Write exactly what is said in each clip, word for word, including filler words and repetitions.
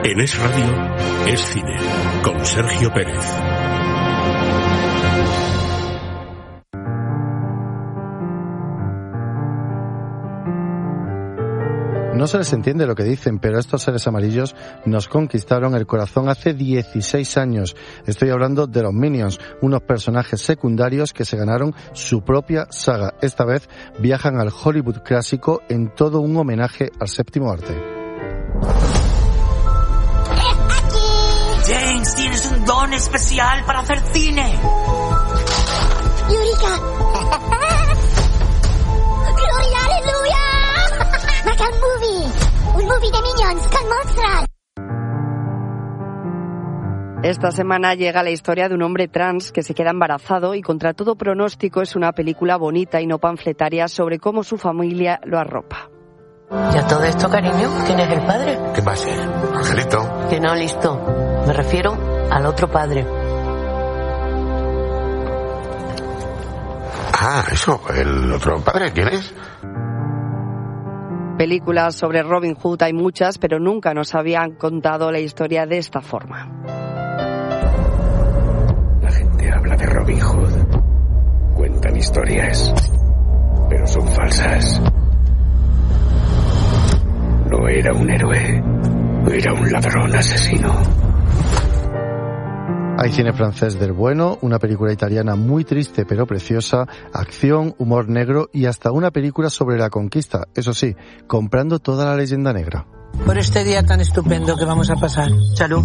En Es Radio, Es Cine, con Sergio Pérez. No se les entiende lo que dicen, pero estos seres amarillos nos conquistaron el corazón hace dieciséis años. Estoy hablando de los Minions, unos personajes secundarios que se ganaron su propia saga. Esta vez viajan al Hollywood clásico en todo un homenaje al séptimo arte. James, tienes un don especial para hacer cine. Eureka. Gloria, aleluya. Maca un movie. Un movie de Minions con monstruos. Esta semana llega la historia de un hombre trans que se queda embarazado y contra todo pronóstico es una película bonita y no panfletaria sobre cómo su familia lo arropa. ¿Y a todo esto, cariño? ¿Quién es el padre? ¿Qué va a ser? ¿Angelito? Que no, listo. Me refiero al otro padre. Ah, eso, el otro padre, ¿quién es? Películas sobre Robin Hood hay muchas, pero nunca nos habían contado la historia de esta forma. La gente habla de Robin Hood. Cuentan historias, pero son falsas. No era un héroe, era un ladrón asesino. Hay cine francés del bueno, una película italiana muy triste pero preciosa, acción, humor negro y hasta una película sobre la conquista, eso sí, comprando toda la leyenda negra. Por este día tan estupendo que vamos a pasar. Salud.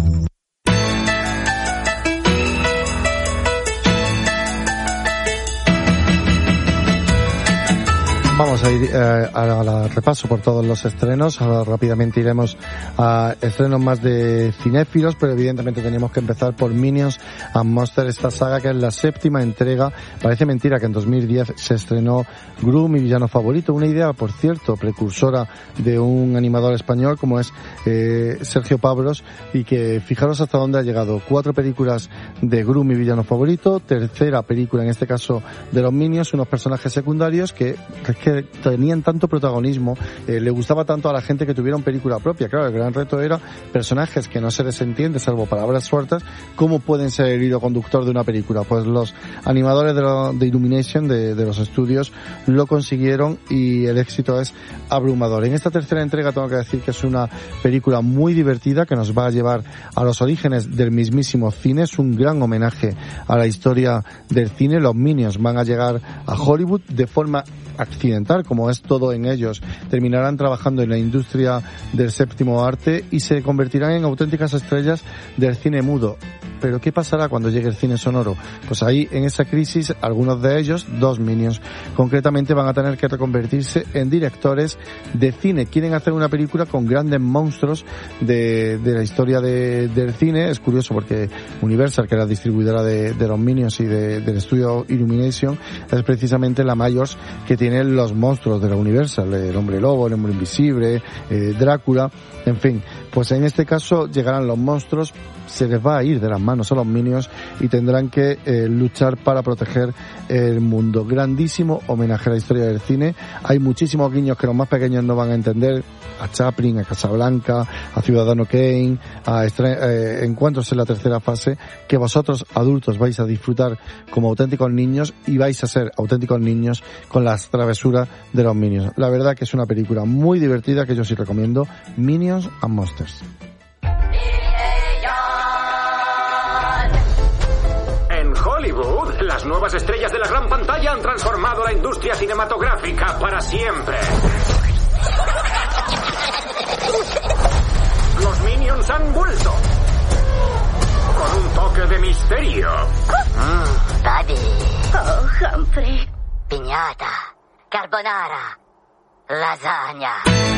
Vamos a ir eh, a la repaso por todos los estrenos. Ahora rápidamente iremos a estrenos más de cinéfilos, pero evidentemente tenemos que empezar por Minions and Monsters, esta saga que es la séptima entrega. Parece mentira que en dos mil diez se estrenó Gru, mi villano favorito, una idea, por cierto, precursora de un animador español como es eh, Sergio Pablos, y que fijaros hasta dónde ha llegado. Cuatro películas de Gru, mi villano favorito, tercera película en este caso de los Minions, unos personajes secundarios que, que que tenían tanto protagonismo, eh, le gustaba tanto a la gente que tuvieran película propia. Claro, el gran reto era personajes que no se les entiende, salvo palabras sueltas, ¿cómo pueden ser el hilo conductor de una película? Pues los animadores de, lo, de Illumination, de, de los estudios, lo consiguieron y el éxito es abrumador. En esta tercera entrega tengo que decir que es una película muy divertida que nos va a llevar a los orígenes del mismísimo cine. Es un gran homenaje a la historia del cine. Los Minions van a llegar a Hollywood de forma accidental, como es todo en ellos. Terminarán trabajando en la industria del séptimo arte y se convertirán en auténticas estrellas del cine mudo. Pero ¿qué pasará cuando llegue el cine sonoro? Pues ahí, en esa crisis, algunos de ellos, dos Minions, concretamente van a tener que reconvertirse en directores de cine. Quieren hacer una película con grandes monstruos de, de la historia de, del cine. Es curioso porque Universal, que es la distribuidora de, de los Minions y de, del estudio Illumination, es precisamente la mayor que tiene los monstruos de la Universal, el Hombre Lobo, el Hombre Invisible, eh, Drácula, en fin. Pues en este caso llegarán los monstruos, se les va a ir de las manos a los Minions y tendrán que eh, luchar para proteger el mundo. Grandísimo homenaje a la historia del cine. Hay muchísimos guiños que los más pequeños no van a entender, a Chaplin, a Casablanca, a Ciudadano Kane, a estre- eh, encuentros en la tercera fase, que vosotros adultos vais a disfrutar como auténticos niños y vais a ser auténticos niños con las travesuras de los Minions. La verdad que es una película muy divertida que yo sí recomiendo, Minions and Monsters. Hollywood, las nuevas estrellas de la gran pantalla han transformado la industria cinematográfica para siempre. Los Minions han vuelto con un toque de misterio. Mm, Daddy. Oh, Humphrey. Piñata. Carbonara. Lasagna.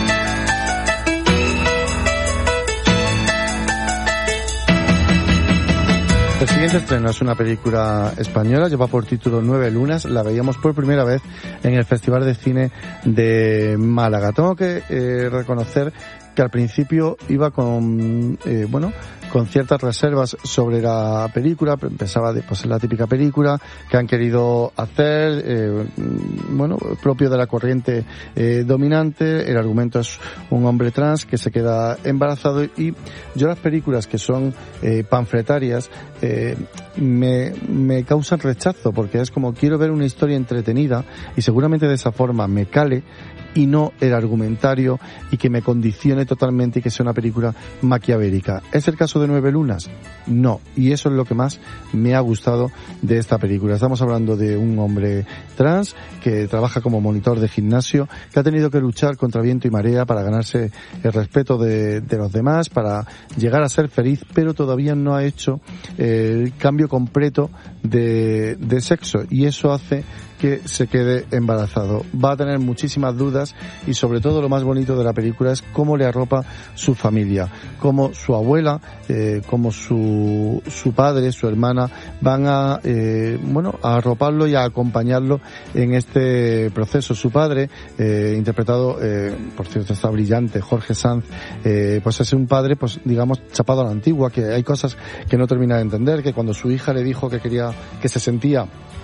El siguiente estreno es una película española, lleva por título Nueve Lunas, la veíamos por primera vez en el Festival de Cine de Málaga. Tengo que eh, reconocer que al principio iba con, eh, bueno, con ciertas reservas sobre la película. Pensaba de, pues, en la típica película que han querido hacer, eh, bueno, propio de la corriente eh, dominante. El argumento es un hombre trans que se queda embarazado, y yo las películas que son eh, panfletarias eh, me, me causan rechazo, porque es como quiero ver una historia entretenida y seguramente de esa forma me cale, y no el argumentario y que me condicione totalmente y que sea una película maquiavélica. ¿Es el caso de Nueve Lunas? No, y eso es lo que más me ha gustado de esta película. Estamos hablando de un hombre trans que trabaja como monitor de gimnasio, que ha tenido que luchar contra viento y marea para ganarse el respeto de, de los demás, para llegar a ser feliz, pero todavía no ha hecho el cambio completo de, de sexo, y eso hace que se quede embarazado. Va a tener muchísimas dudas, y sobre todo lo más bonito de la película es cómo le arropa su familia, cómo su abuela, eh, cómo su, su padre, su hermana van a, eh, bueno, a arroparlo y a acompañarlo en este proceso. Su padre, eh, interpretado, eh, por cierto está brillante, Jorge Sanz, eh, pues es un padre, pues digamos, chapado a la antigua, que hay cosas que no termina de entender, que cuando su hija le dijo que quería, que se sentía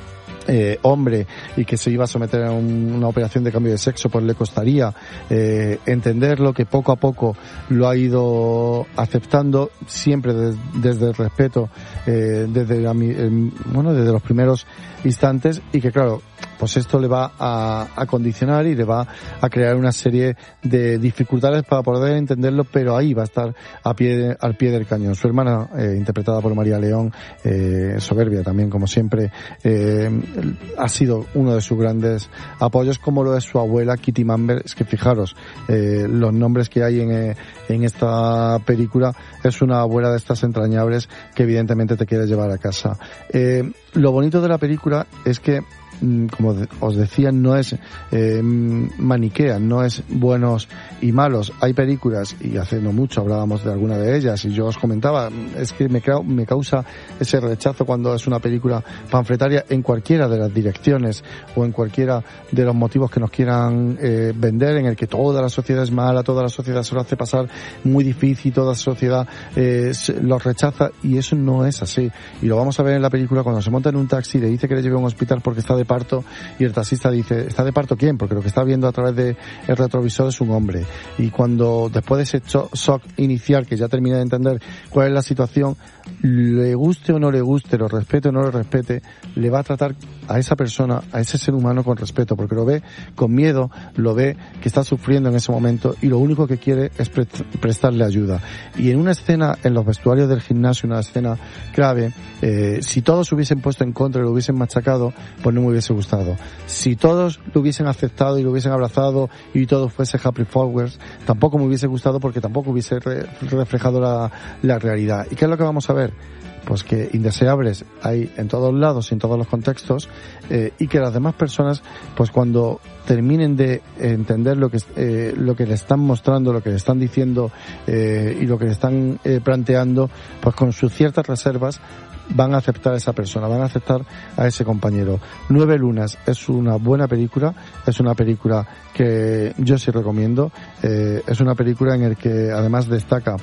Eh, hombre y que se iba a someter a un, una operación de cambio de sexo, pues le costaría eh, entenderlo, que poco a poco lo ha ido aceptando, siempre des, desde el respeto, eh, desde la, eh, bueno, desde los primeros instantes, y que claro, pues esto le va a, a condicionar y le va a crear una serie de dificultades para poder entenderlo, pero ahí va a estar a pie, al pie del cañón. Su hermana, eh, interpretada por María León, eh, soberbia también, como siempre, eh, ha sido uno de sus grandes apoyos, como lo es su abuela, Kitty Mamber. Es que fijaros, eh, los nombres que hay en, eh, en esta película. Es una abuela de estas entrañables que evidentemente te quiere llevar a casa. Eh, lo bonito de la película es que, como os decía, no es eh, maniquea, no es buenos y malos. Hay películas, y hace no mucho hablábamos de alguna de ellas, y yo os comentaba, es que me, me causa ese rechazo cuando es una película panfletaria en cualquiera de las direcciones o en cualquiera de los motivos que nos quieran eh, vender, en el que toda la sociedad es mala, toda la sociedad se lo hace pasar muy difícil, toda la sociedad eh, los rechaza, y eso no es así. Y lo vamos a ver en la película cuando se monta en un taxi y le dice que le lleve a un hospital porque está de parto, y el taxista dice, ¿está de parto quién? Porque lo que está viendo a través de el retrovisor es un hombre. Y cuando, después de ese shock inicial, que ya termina de entender cuál es la situación, le guste o no le guste, lo respete o no lo respete, le va a tratar a esa persona, a ese ser humano, con respeto, porque lo ve con miedo, lo ve que está sufriendo en ese momento, y lo único que quiere es pre- prestarle ayuda. Y en una escena, en los vestuarios del gimnasio, una escena clave, eh, si todos hubiesen puesto en contra y lo hubiesen machacado, pues no me hubiese gustado. Si todos lo hubiesen aceptado y lo hubiesen abrazado y todo fuese happy forwards, tampoco me hubiese gustado, porque tampoco hubiese re- reflejado la, la realidad. ¿Y qué es lo que vamos a ver? Pues que indeseables hay en todos lados y en todos los contextos, eh, y que las demás personas, pues cuando terminen de entender lo que eh, lo que le están mostrando, lo que le están diciendo eh, y lo que le están eh, planteando, pues con sus ciertas reservas, van a aceptar a esa persona, van a aceptar a ese compañero. Nueve Lunas es una buena película, es una película que yo sí recomiendo, eh, es una película en la que además destaca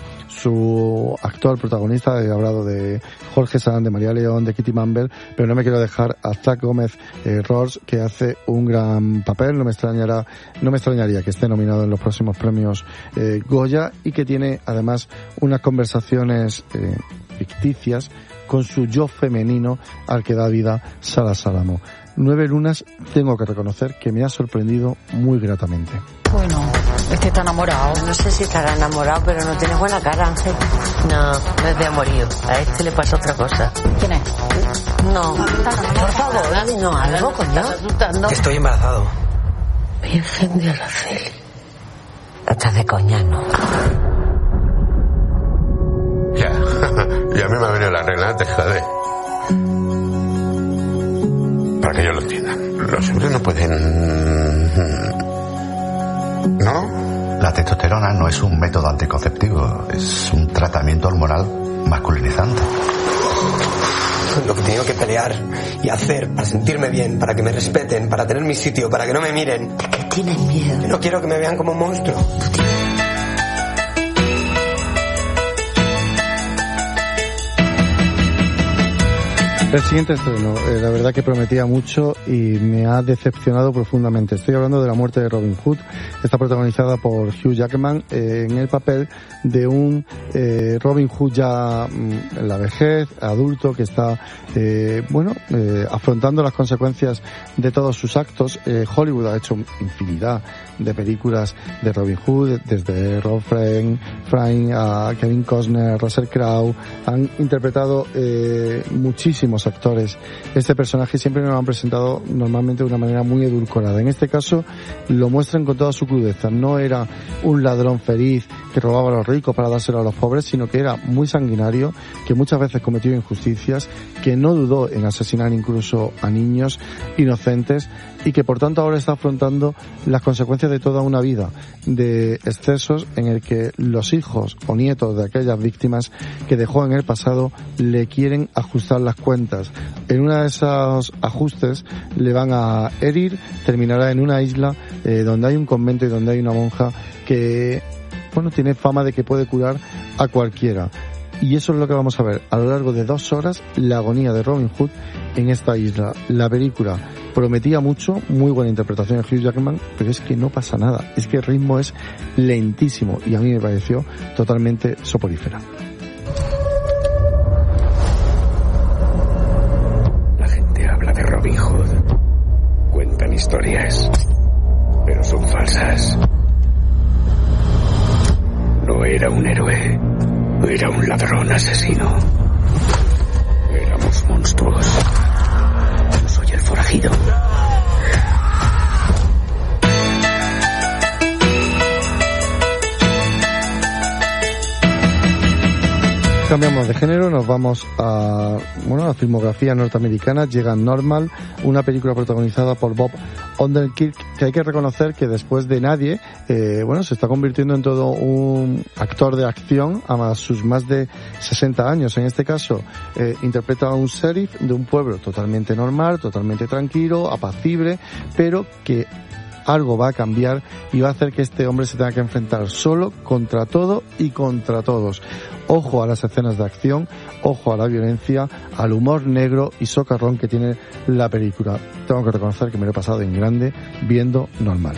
su actual protagonista. He hablado de Jorge Sanz, de María León, de Kitty Mamber, pero no me quiero dejar a Zach Gómez eh, Rors, que hace un gran papel. No me extrañará, no me extrañaría que esté nominado en los próximos premios eh, Goya, y que tiene además unas conversaciones eh, ficticias con su yo femenino al que da vida Sara Salamo. Nueve Lunas, tengo que reconocer que me ha sorprendido muy gratamente. Bueno, este está enamorado. No sé si estará enamorado, pero no tiene buena cara, Ángel. No, no es de amorío. A este le pasa otra cosa. ¿Quién es? No, por favor, no, algo, coño. Estoy embarazado. Virgen de Araceli. Estás de coña, ¿no? Ya, ya a mí me ha venido la regla, te jode. Para que yo lo entienda, los hombres no pueden... ¿No? La testosterona no es un método anticonceptivo, es un tratamiento hormonal masculinizante. Lo que he tenido que pelear y hacer para sentirme bien, para que me respeten, para tener mi sitio, para que no me miren. ¿De qué tienes miedo? No quiero que me vean como un monstruo. El siguiente estreno, eh, la verdad que prometía mucho y me ha decepcionado profundamente. Estoy hablando de La muerte de Robin Hood. Está protagonizada por Hugh Jackman eh, en el papel de un eh, Robin Hood ya mm, en la vejez, adulto, que está, eh, bueno, eh, afrontando las consecuencias de todos sus actos. Eh, Hollywood ha hecho infinidad de películas de Robin Hood, desde Rob Friend, Friend a Kevin Costner, Russell Crowe. Han interpretado eh, muchísimos actores este personaje, siempre nos lo han presentado normalmente de una manera muy edulcorada. En este caso lo muestran con toda su crudeza. No era un ladrón feliz que robaba a los ricos para dárselo a los pobres, sino que era muy sanguinario, que muchas veces cometió injusticias, que no dudó en asesinar incluso a niños inocentes y que por tanto ahora está afrontando las consecuencias de toda una vida de excesos en el que los hijos o nietos de aquellas víctimas que dejó en el pasado le quieren ajustar las cuentas. En uno de esos ajustes le van a herir, terminará en una isla eh, donde hay un convento y donde hay una monja que, bueno, tiene fama de que puede curar a cualquiera. Y eso es lo que vamos a ver a lo largo de dos horas, la agonía de Robin Hood en esta isla. La película prometía mucho, muy buena interpretación de Hugh Jackman, pero es que no pasa nada. Es que el ritmo es lentísimo y a mí me pareció totalmente soporífera. La gente habla de Robin Hood. Cuentan historias, pero son falsas. No era un héroe. Era un ladrón asesino. Éramos monstruos. Yo soy el forajido. Cambiamos de género, nos vamos a, bueno, a la filmografía norteamericana. Llega Normal, una película protagonizada por Bob Odenkirk, que hay que reconocer que después de Nadie, eh, bueno, se está convirtiendo en todo un actor de acción a sus más de sesenta años. En este caso, eh, interpreta a un sheriff de un pueblo totalmente normal, totalmente tranquilo, apacible, pero que algo va a cambiar y va a hacer que este hombre se tenga que enfrentar solo contra todo y contra todos. Ojo a las escenas de acción, ojo a la violencia, al humor negro y socarrón que tiene la película. Tengo que reconocer que me lo he pasado en grande viendo Normal.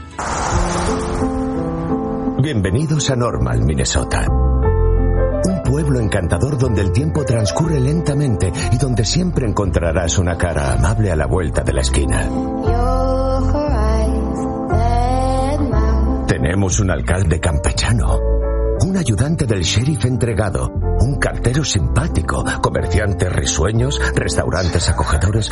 Bienvenidos a Normal, Minnesota. Un pueblo encantador donde el tiempo transcurre lentamente y donde siempre encontrarás una cara amable a la vuelta de la esquina. Tenemos un alcalde campechano, un ayudante del sheriff entregado, un cartero simpático, comerciantes risueños, restaurantes acogedores.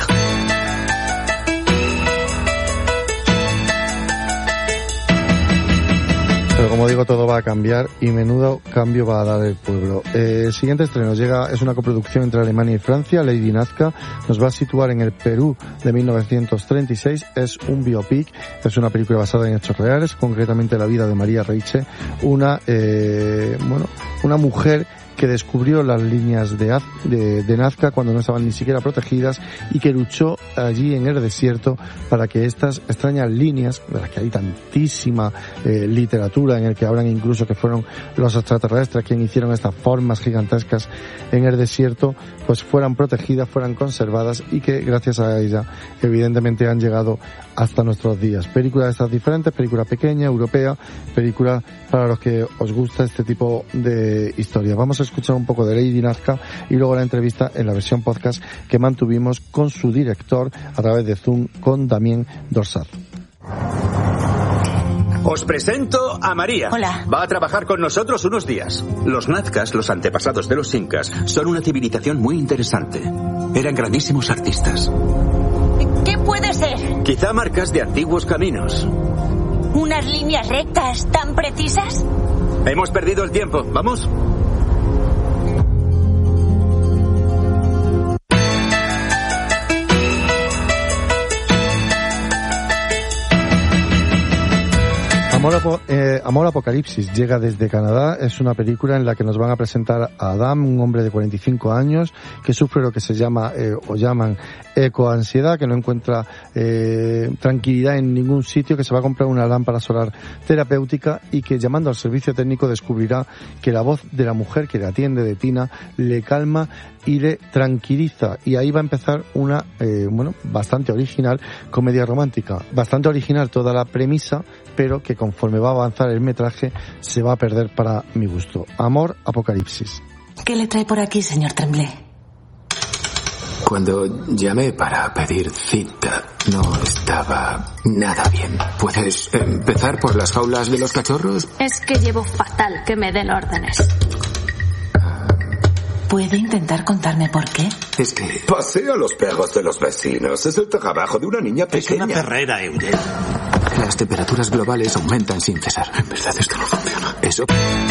Pero como digo, todo va a cambiar y menudo cambio va a dar el pueblo. Eh, el siguiente estreno llega, es una coproducción entre Alemania y Francia. Lady Nazca nos va a situar en el Perú de mil novecientos treinta y seis. Es un biopic, es una película basada en hechos reales, concretamente la vida de María Reiche, una, eh, bueno, una mujer que descubrió las líneas de, de, de Nazca cuando no estaban ni siquiera protegidas y que luchó allí en el desierto para que estas extrañas líneas, de las que hay tantísima eh, literatura en el que hablan incluso que fueron los extraterrestres quienes hicieron estas formas gigantescas en el desierto, pues fueran protegidas, fueran conservadas y que gracias a ella evidentemente han llegado hasta nuestros días. Película de estas diferentes, película pequeña, europea, película para los que os gusta este tipo de historia. Vamos a escuchar un poco de Lady Nazca y luego la entrevista en la versión podcast que mantuvimos con su director a través de Zoom, con Damien Dorsat. Os presento a María. Hola. Va a trabajar con nosotros unos días. Los nazcas, los antepasados de los incas, son una civilización muy interesante. Eran grandísimos artistas. ¿Qué puede ser? Quizá marcas de antiguos caminos. ¿Unas líneas rectas tan precisas? Hemos perdido el tiempo. ¿Vamos? Amor, eh, Amor Apocalipsis llega desde Canadá. Es una película en la que nos van a presentar a Adam, un hombre de cuarenta y cinco años que sufre lo que se llama eh, o llaman ecoansiedad, que no encuentra eh, tranquilidad en ningún sitio, que se va a comprar una lámpara solar terapéutica y que llamando al servicio técnico descubrirá que la voz de la mujer que le atiende, de Tina, le calma y le tranquiliza. Y ahí va a empezar una, eh, bueno, bastante original comedia romántica. Bastante original toda la premisa, pero que conforme va a avanzar el metraje se va a perder para mi gusto. Amor Apocalipsis. ¿Qué le trae por aquí, señor Tremblay? Cuando llamé para pedir cita, no estaba nada bien. ¿Puedes empezar por las jaulas de los cachorros? Es que llevo fatal que me den órdenes. ¿Puede intentar contarme por qué? Es que... Pasea a los perros de los vecinos. Es el trabajo de una niña pequeña. Es una perrera, Eugene. Las temperaturas globales aumentan sin cesar. En verdad esto no funciona. Eso...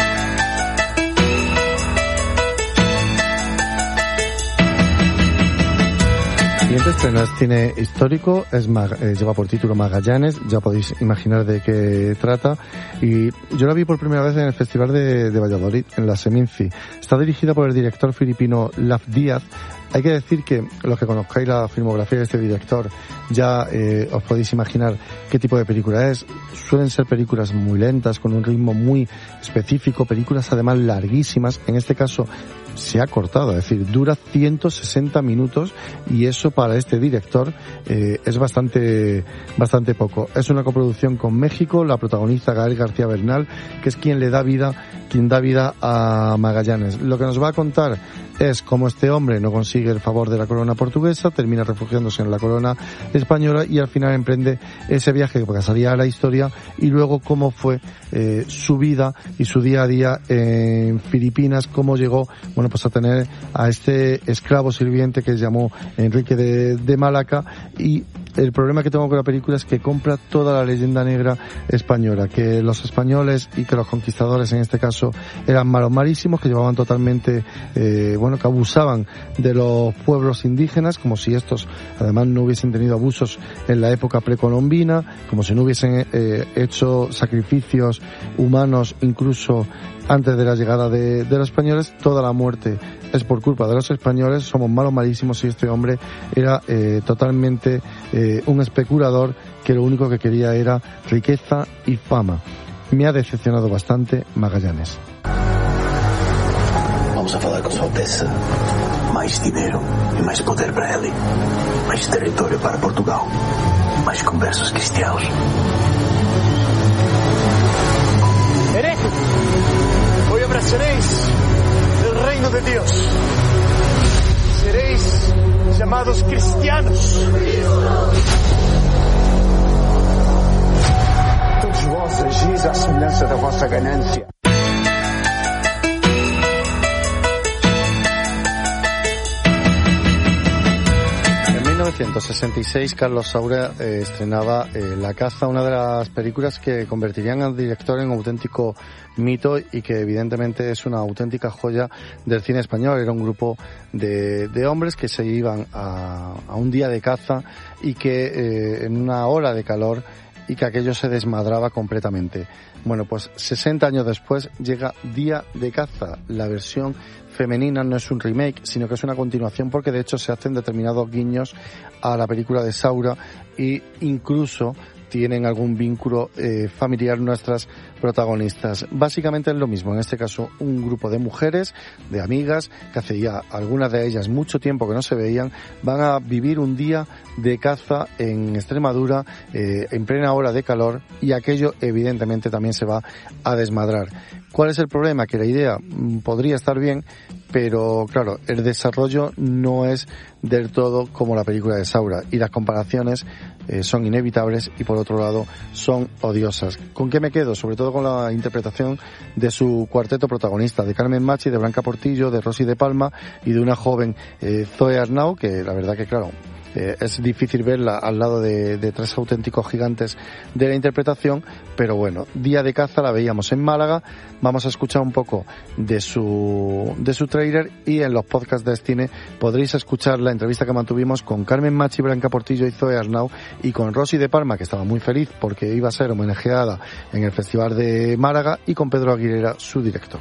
El siguiente estreno es cine histórico, es Mag- eh, lleva por título Magallanes, ya podéis imaginar de qué trata, y yo la vi por primera vez en el Festival de, de Valladolid, en la Seminci. Está dirigida por el director filipino Laf Díaz. Hay que decir que los que conozcáis la filmografía de este director ya eh, os podéis imaginar qué tipo de película es. Suelen ser películas muy lentas, con un ritmo muy específico, películas además larguísimas. En este caso se ha cortado, es decir, dura ciento sesenta minutos y eso para este director eh, es bastante bastante poco. Es una coproducción con México, la protagoniza Gael García Bernal, que es quien le da vida, quien da vida a Magallanes. Lo que nos va a contar es cómo este hombre no consigue el favor de la corona portuguesa, termina refugiándose en la corona española y al final emprende ese viaje que pasaría a la historia, y luego cómo fue eh, su vida y su día a día en Filipinas, cómo llegó, bueno, pues a tener a este esclavo sirviente que llamó Enrique de, de Malaca. Y el problema que tengo con la película es que compra toda la leyenda negra española, que los españoles y que los conquistadores en este caso eran malos malísimos, que llevaban totalmente eh, bueno, que abusaban de los pueblos indígenas, como si estos además no hubiesen tenido abusos en la época precolombina, como si no hubiesen eh, hecho sacrificios humanos incluso antes de la llegada de, de los españoles. Toda la muerte es por culpa de los españoles, somos malos malísimos, y este hombre era eh, totalmente eh, un especulador que lo único que quería era riqueza y fama. Me ha decepcionado bastante Magallanes. Vamos a falar com Sua Alteza. Mais dinheiro e mais poder para ele. Mais território para Portugal. Mais conversos cristianos. Hereje, hoy abrazaréis el reino de Dios. Seréis llamados cristianos. Todos vós agis à semelhança da vossa ganância. En mil novecientos sesenta y seis Carlos Saura eh, estrenaba eh, La caza, una de las películas que convertirían al director en un auténtico mito y que evidentemente es una auténtica joya del cine español. Era un grupo de, de hombres que se iban a, a un día de caza y que eh, en una ola de calor y que aquello se desmadraba completamente. Bueno, pues sesenta años después llega Día de Caza. La versión femenina no es un remake, sino que es una continuación, porque de hecho se hacen determinados guiños a la película de Saura e incluso tienen algún vínculo eh, familiar nuestras protagonistas. Básicamente es lo mismo, en este caso un grupo de mujeres, de amigas, que hace ya algunas de ellas mucho tiempo que no se veían, van a vivir un día de caza en Extremadura, eh, en plena hora de calor, y aquello evidentemente también se va a desmadrar. ¿Cuál es el problema? Que la idea mm, podría estar bien, pero claro, el desarrollo no es del todo como la película de Saura, y las comparaciones eh, son inevitables y por otro lado son odiosas. ¿Con qué me quedo? Sobre todo con la interpretación de su cuarteto protagonista, de Carmen Machi, de Blanca Portillo, de Rosy de Palma y de una joven eh, Zoe Arnau, que la verdad que claro, eh, es difícil verla al lado de, de tres auténticos gigantes de la interpretación, pero bueno, Día de caza la veíamos en Málaga. Vamos a escuchar un poco de su de su tráiler, y en los podcasts de cine podréis escuchar la entrevista que mantuvimos con Carmen Machi, Branca Portillo y Zoe Arnau, y con Rosy de Palma, que estaba muy feliz porque iba a ser homenajeada en el Festival de Málaga, y con Pedro Aguilera, su director.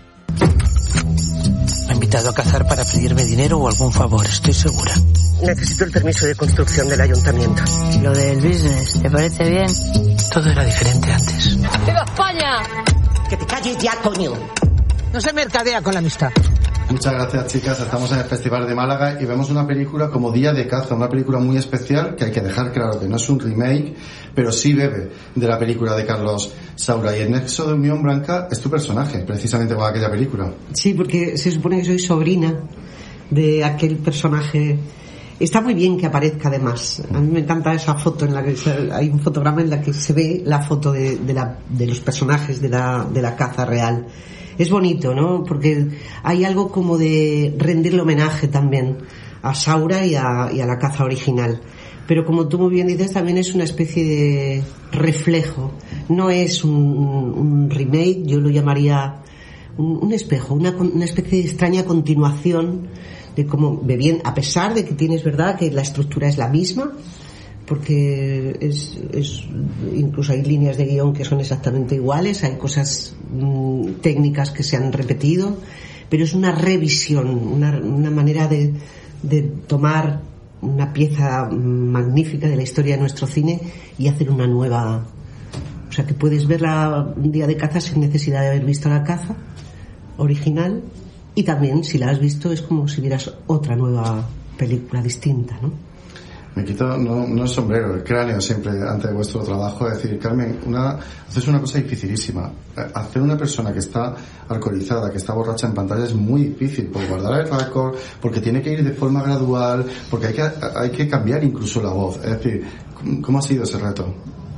Me ha invitado a cazar para pedirme dinero o algún favor, estoy segura. Necesito el permiso de construcción del ayuntamiento. Lo del business, ¿te parece bien? Todo era diferente antes. ¡Viva España! Que te calles ya, coño. No se mercadea con la amistad. Muchas gracias, chicas. Estamos en el Festival de Málaga y vemos una película como Día de caza, una película muy especial que hay que dejar claro que no es un remake, pero sí bebe de la película de Carlos Saura. Y el nexo de unión, Branca, es tu personaje, precisamente con aquella película. Sí, porque se supone que soy sobrina de aquel personaje. Está muy bien que aparezca, además. A mí me encanta esa foto en la que se, hay un fotograma en la que se ve la foto de, de, la, de los personajes de la, de la caza real. Es bonito, ¿no? Porque hay algo como de rendirle homenaje también a Saura y a, y a la caza original. Pero como tú muy bien dices, también es una especie de reflejo. No es un, un remake, yo lo llamaría un, un espejo, una, una especie de extraña continuación de cómo Bebien, a pesar de que tienes verdad que la estructura es la misma, porque es, es incluso hay líneas de guión que son exactamente iguales, hay cosas mmm, técnicas que se han repetido, pero es una revisión, una, una manera de, de tomar una pieza magnífica de la historia de nuestro cine y hacer una nueva. O sea, que puedes verla un Día de caza sin necesidad de haber visto la caza original, y también si la has visto es como si vieras otra nueva película distinta, ¿no? Me quito, no, no el sombrero, el cráneo siempre ante vuestro trabajo. Es decir, Carmen, una, haces una cosa dificilísima. Hacer una persona que está alcoholizada, que está borracha en pantalla es muy difícil, por guardar el alcohol, porque tiene que ir de forma gradual, porque hay que, hay que cambiar incluso la voz. Es decir, ¿cómo ha sido ese reto?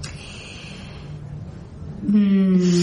Mm.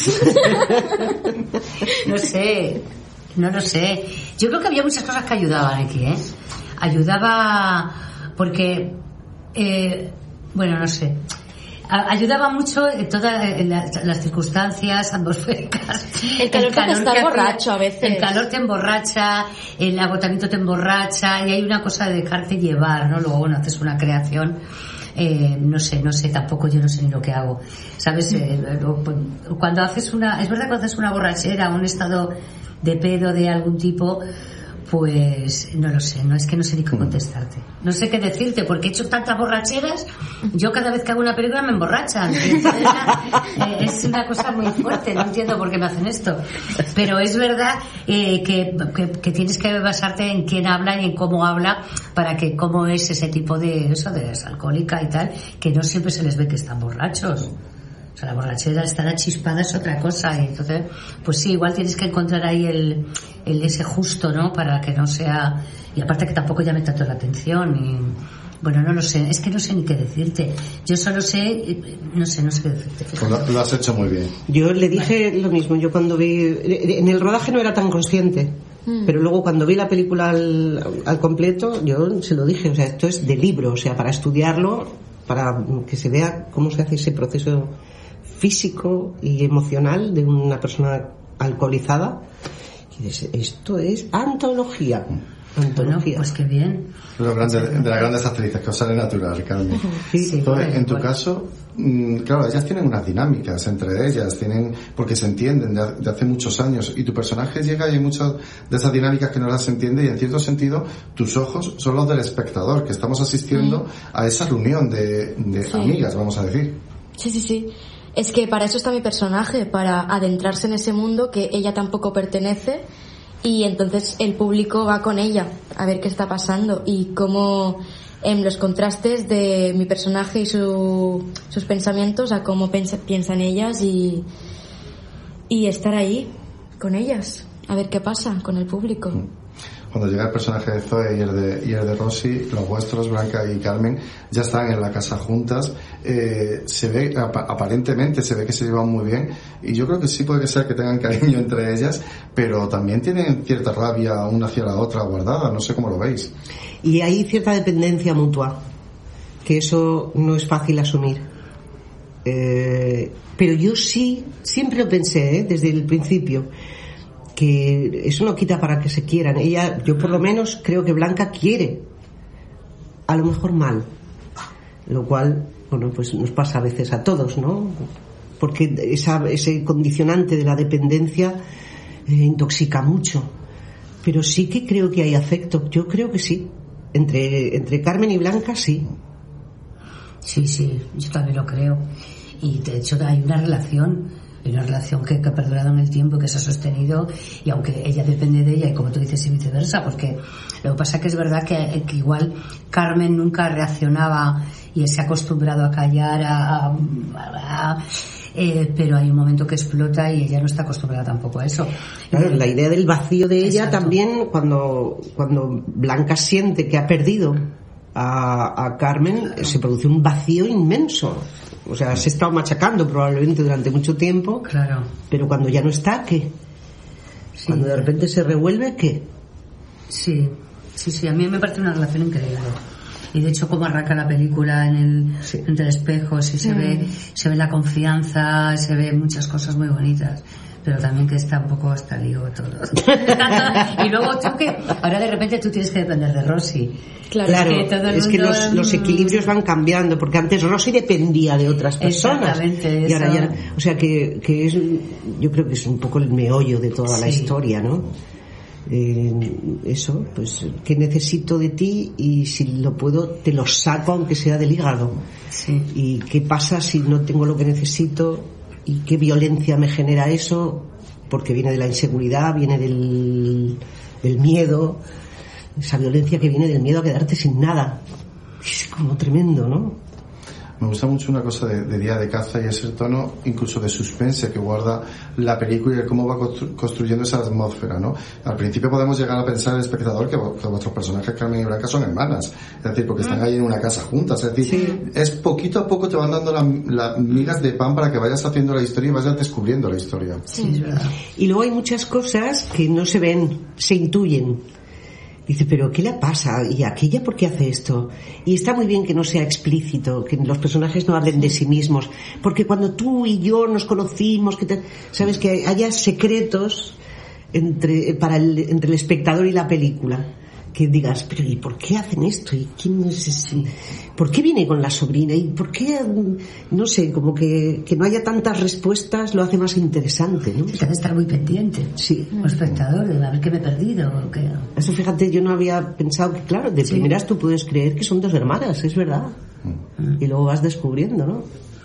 No sé, no lo sé. Yo creo que había muchas cosas que ayudaban aquí, ¿eh? Ayudaba... porque eh, bueno, no sé, a, ayudaba mucho en todas eh, las, las circunstancias atmosféricas. El calor, el calor te hace estar borracho a veces. El calor te emborracha, el agotamiento te emborracha, y hay una cosa de dejarte llevar, ¿no? Luego, bueno, haces una creación. Eh, no sé, no sé, tampoco yo no sé ni lo que hago, ¿sabes? Eh, cuando haces una, es verdad que cuando haces una borrachera, un estado de pedo de algún tipo, pues no lo sé, no es que no sé ni qué contestarte, no sé qué decirte, porque he hecho tantas borracheras. Yo cada vez que hago una película me emborrachan. Es una cosa muy fuerte, no entiendo por qué me hacen esto, pero es verdad eh, que, que, que tienes que basarte en quién habla y en cómo habla, para que cómo es ese tipo de eso, de alcohólica y tal, que no siempre se les ve que están borrachos. O sea, la borrachera, estar achispada es otra cosa, y entonces, pues sí, igual tienes que encontrar ahí el, el ese justo, ¿no? Para que no sea, y aparte que tampoco llame tanto la atención, y bueno, no lo sé, es que no sé ni qué decirte. Yo solo sé, no sé, no sé qué decirte. Pues lo, lo has hecho muy bien. Yo le dije vale. lo mismo, yo cuando vi, en el rodaje no era tan consciente, mm. pero luego cuando vi la película al, al completo, yo se lo dije, o sea, esto es de libro, o sea, para estudiarlo, para que se vea cómo se hace ese proceso físico y emocional de una persona alcoholizada. Y dices, esto es antología. Antología. Bueno, pues qué bien. Lo grande, de las grandes actrices que os sale natural, Carmen. Sí, sí, Entonces, bueno, en tu bueno. caso, claro, ellas tienen unas dinámicas entre ellas, tienen, porque se entienden de, de hace muchos años, y tu personaje llega y hay muchas de esas dinámicas que no las entiende, y en cierto sentido tus ojos son los del espectador, que estamos asistiendo mm. a esa reunión de, de sí. amigas, vamos a decir. Sí, sí, sí. Es que para eso está mi personaje, para adentrarse en ese mundo que ella tampoco pertenece, y entonces el público va con ella a ver qué está pasando, y cómo en los contrastes de mi personaje y su, sus pensamientos a cómo pensa, piensan ellas, y, y estar ahí con ellas a ver qué pasa con el público. cuando llega el personaje de Zoe y el de, y el de Rosy, los vuestros, Blanca y Carmen, ya están en la casa juntas. Eh, se ve, ap- aparentemente se ve que se llevan muy bien, y yo creo que sí puede ser que tengan cariño entre ellas, pero también tienen cierta rabia una hacia la otra guardada, no sé cómo lo veis. Y hay cierta dependencia mutua, que eso no es fácil asumir. Eh, pero yo sí, siempre lo pensé, ¿eh? Desde el principio, que eso no quita para que se quieran. Ella, yo por lo menos creo que Blanca quiere, a lo mejor mal, lo cual, bueno, pues nos pasa a veces a todos, ¿no? Porque esa, ese condicionante de la dependencia eh, intoxica mucho. Pero sí que creo que hay afecto, yo creo que sí. Entre, entre Carmen y Blanca, sí. Sí, sí, yo también lo creo. Y de hecho hay una relación, hay una relación que, que ha perdurado en el tiempo, que se ha sostenido, y aunque ella depende de ella, y como tú dices, y viceversa, porque lo que pasa es que es verdad que, que igual Carmen nunca reaccionaba y se ha acostumbrado a callar, a, a, a Eh, pero hay un momento que explota y ella no está acostumbrada tampoco a eso. Claro, la idea del vacío de ella. Exacto. También cuando, cuando Blanca siente que ha perdido a, a Carmen, se produce un vacío inmenso. O sea, se ha estado machacando probablemente durante mucho tiempo. Claro. Pero cuando ya no está, ¿qué? Sí. Cuando de repente se revuelve, ¿qué? Sí, sí, sí, a mí me parece una relación increíble. Y de hecho como arranca la película en el, sí. entre espejos y se mm. ve se ve la confianza, se ve muchas cosas muy bonitas, pero también que está un poco hasta el higo todo. Y luego tú que ahora de repente tú tienes que depender de Rosy. Claro, claro, es que, todo el es mundo... que los, los equilibrios van cambiando, porque antes Rosy dependía de otras personas. Exactamente, y ahora ya, o sea que, que es, yo creo que es un poco el meollo de toda sí. la historia, ¿no? Eh, eso, pues qué necesito de ti, y si lo puedo te lo saco aunque sea del hígado. Sí. Y qué pasa si no tengo lo que necesito, y qué violencia me genera eso, porque viene de la inseguridad, viene del, del miedo, esa violencia que viene del miedo a quedarte sin nada. Es como tremendo, ¿no? Me gusta mucho una cosa de, de Día de Caza, y es el tono incluso de suspense que guarda la película y cómo va constru- construyendo esa atmósfera, ¿no? Al principio podemos llegar a pensar el espectador que, que vuestros personajes Carmen y Blanca son hermanas, es decir, porque están ahí en una casa juntas, es decir, sí. es poquito a poco te van dando las la migas de pan para que vayas haciendo la historia y vayas descubriendo la historia. Sí, es verdad. Y luego hay muchas cosas que no se ven, se intuyen. Dice, pero ¿qué le pasa? ¿Y aquella por qué hace esto? Y está muy bien que no sea explícito, que los personajes no hablen de sí mismos, porque cuando tú y yo nos conocimos, que te, sabes, que haya secretos entre, para el, entre el espectador y la película, que digas, pero ¿y por qué hacen esto? ¿Y quién es ese? ¿Por qué viene con la sobrina? ¿Y por qué? No sé, como que, que no haya tantas respuestas lo hace más interesante, ¿no? Te hace estar muy pendiente. Sí. Como espectador, de a ver qué me he perdido. O qué... Eso, fíjate, yo no había pensado que, claro, de sí. primeras tú puedes creer que son dos hermanas, es verdad. Mm. Y luego vas descubriendo, ¿no?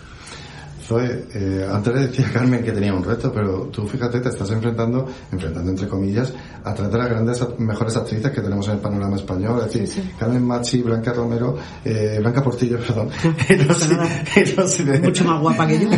Zoe, eh, antes le decía a Carmen que tenía un reto, pero tú fíjate, te estás enfrentando, enfrentando entre comillas, a tres de las grandes, mejores actrices que tenemos en el panorama español, es decir, sí, sí. Carmen Machi, Blanca Romero, eh, Blanca Portillo, perdón, y Rosy, y Rosy de... mucho más guapa que yo.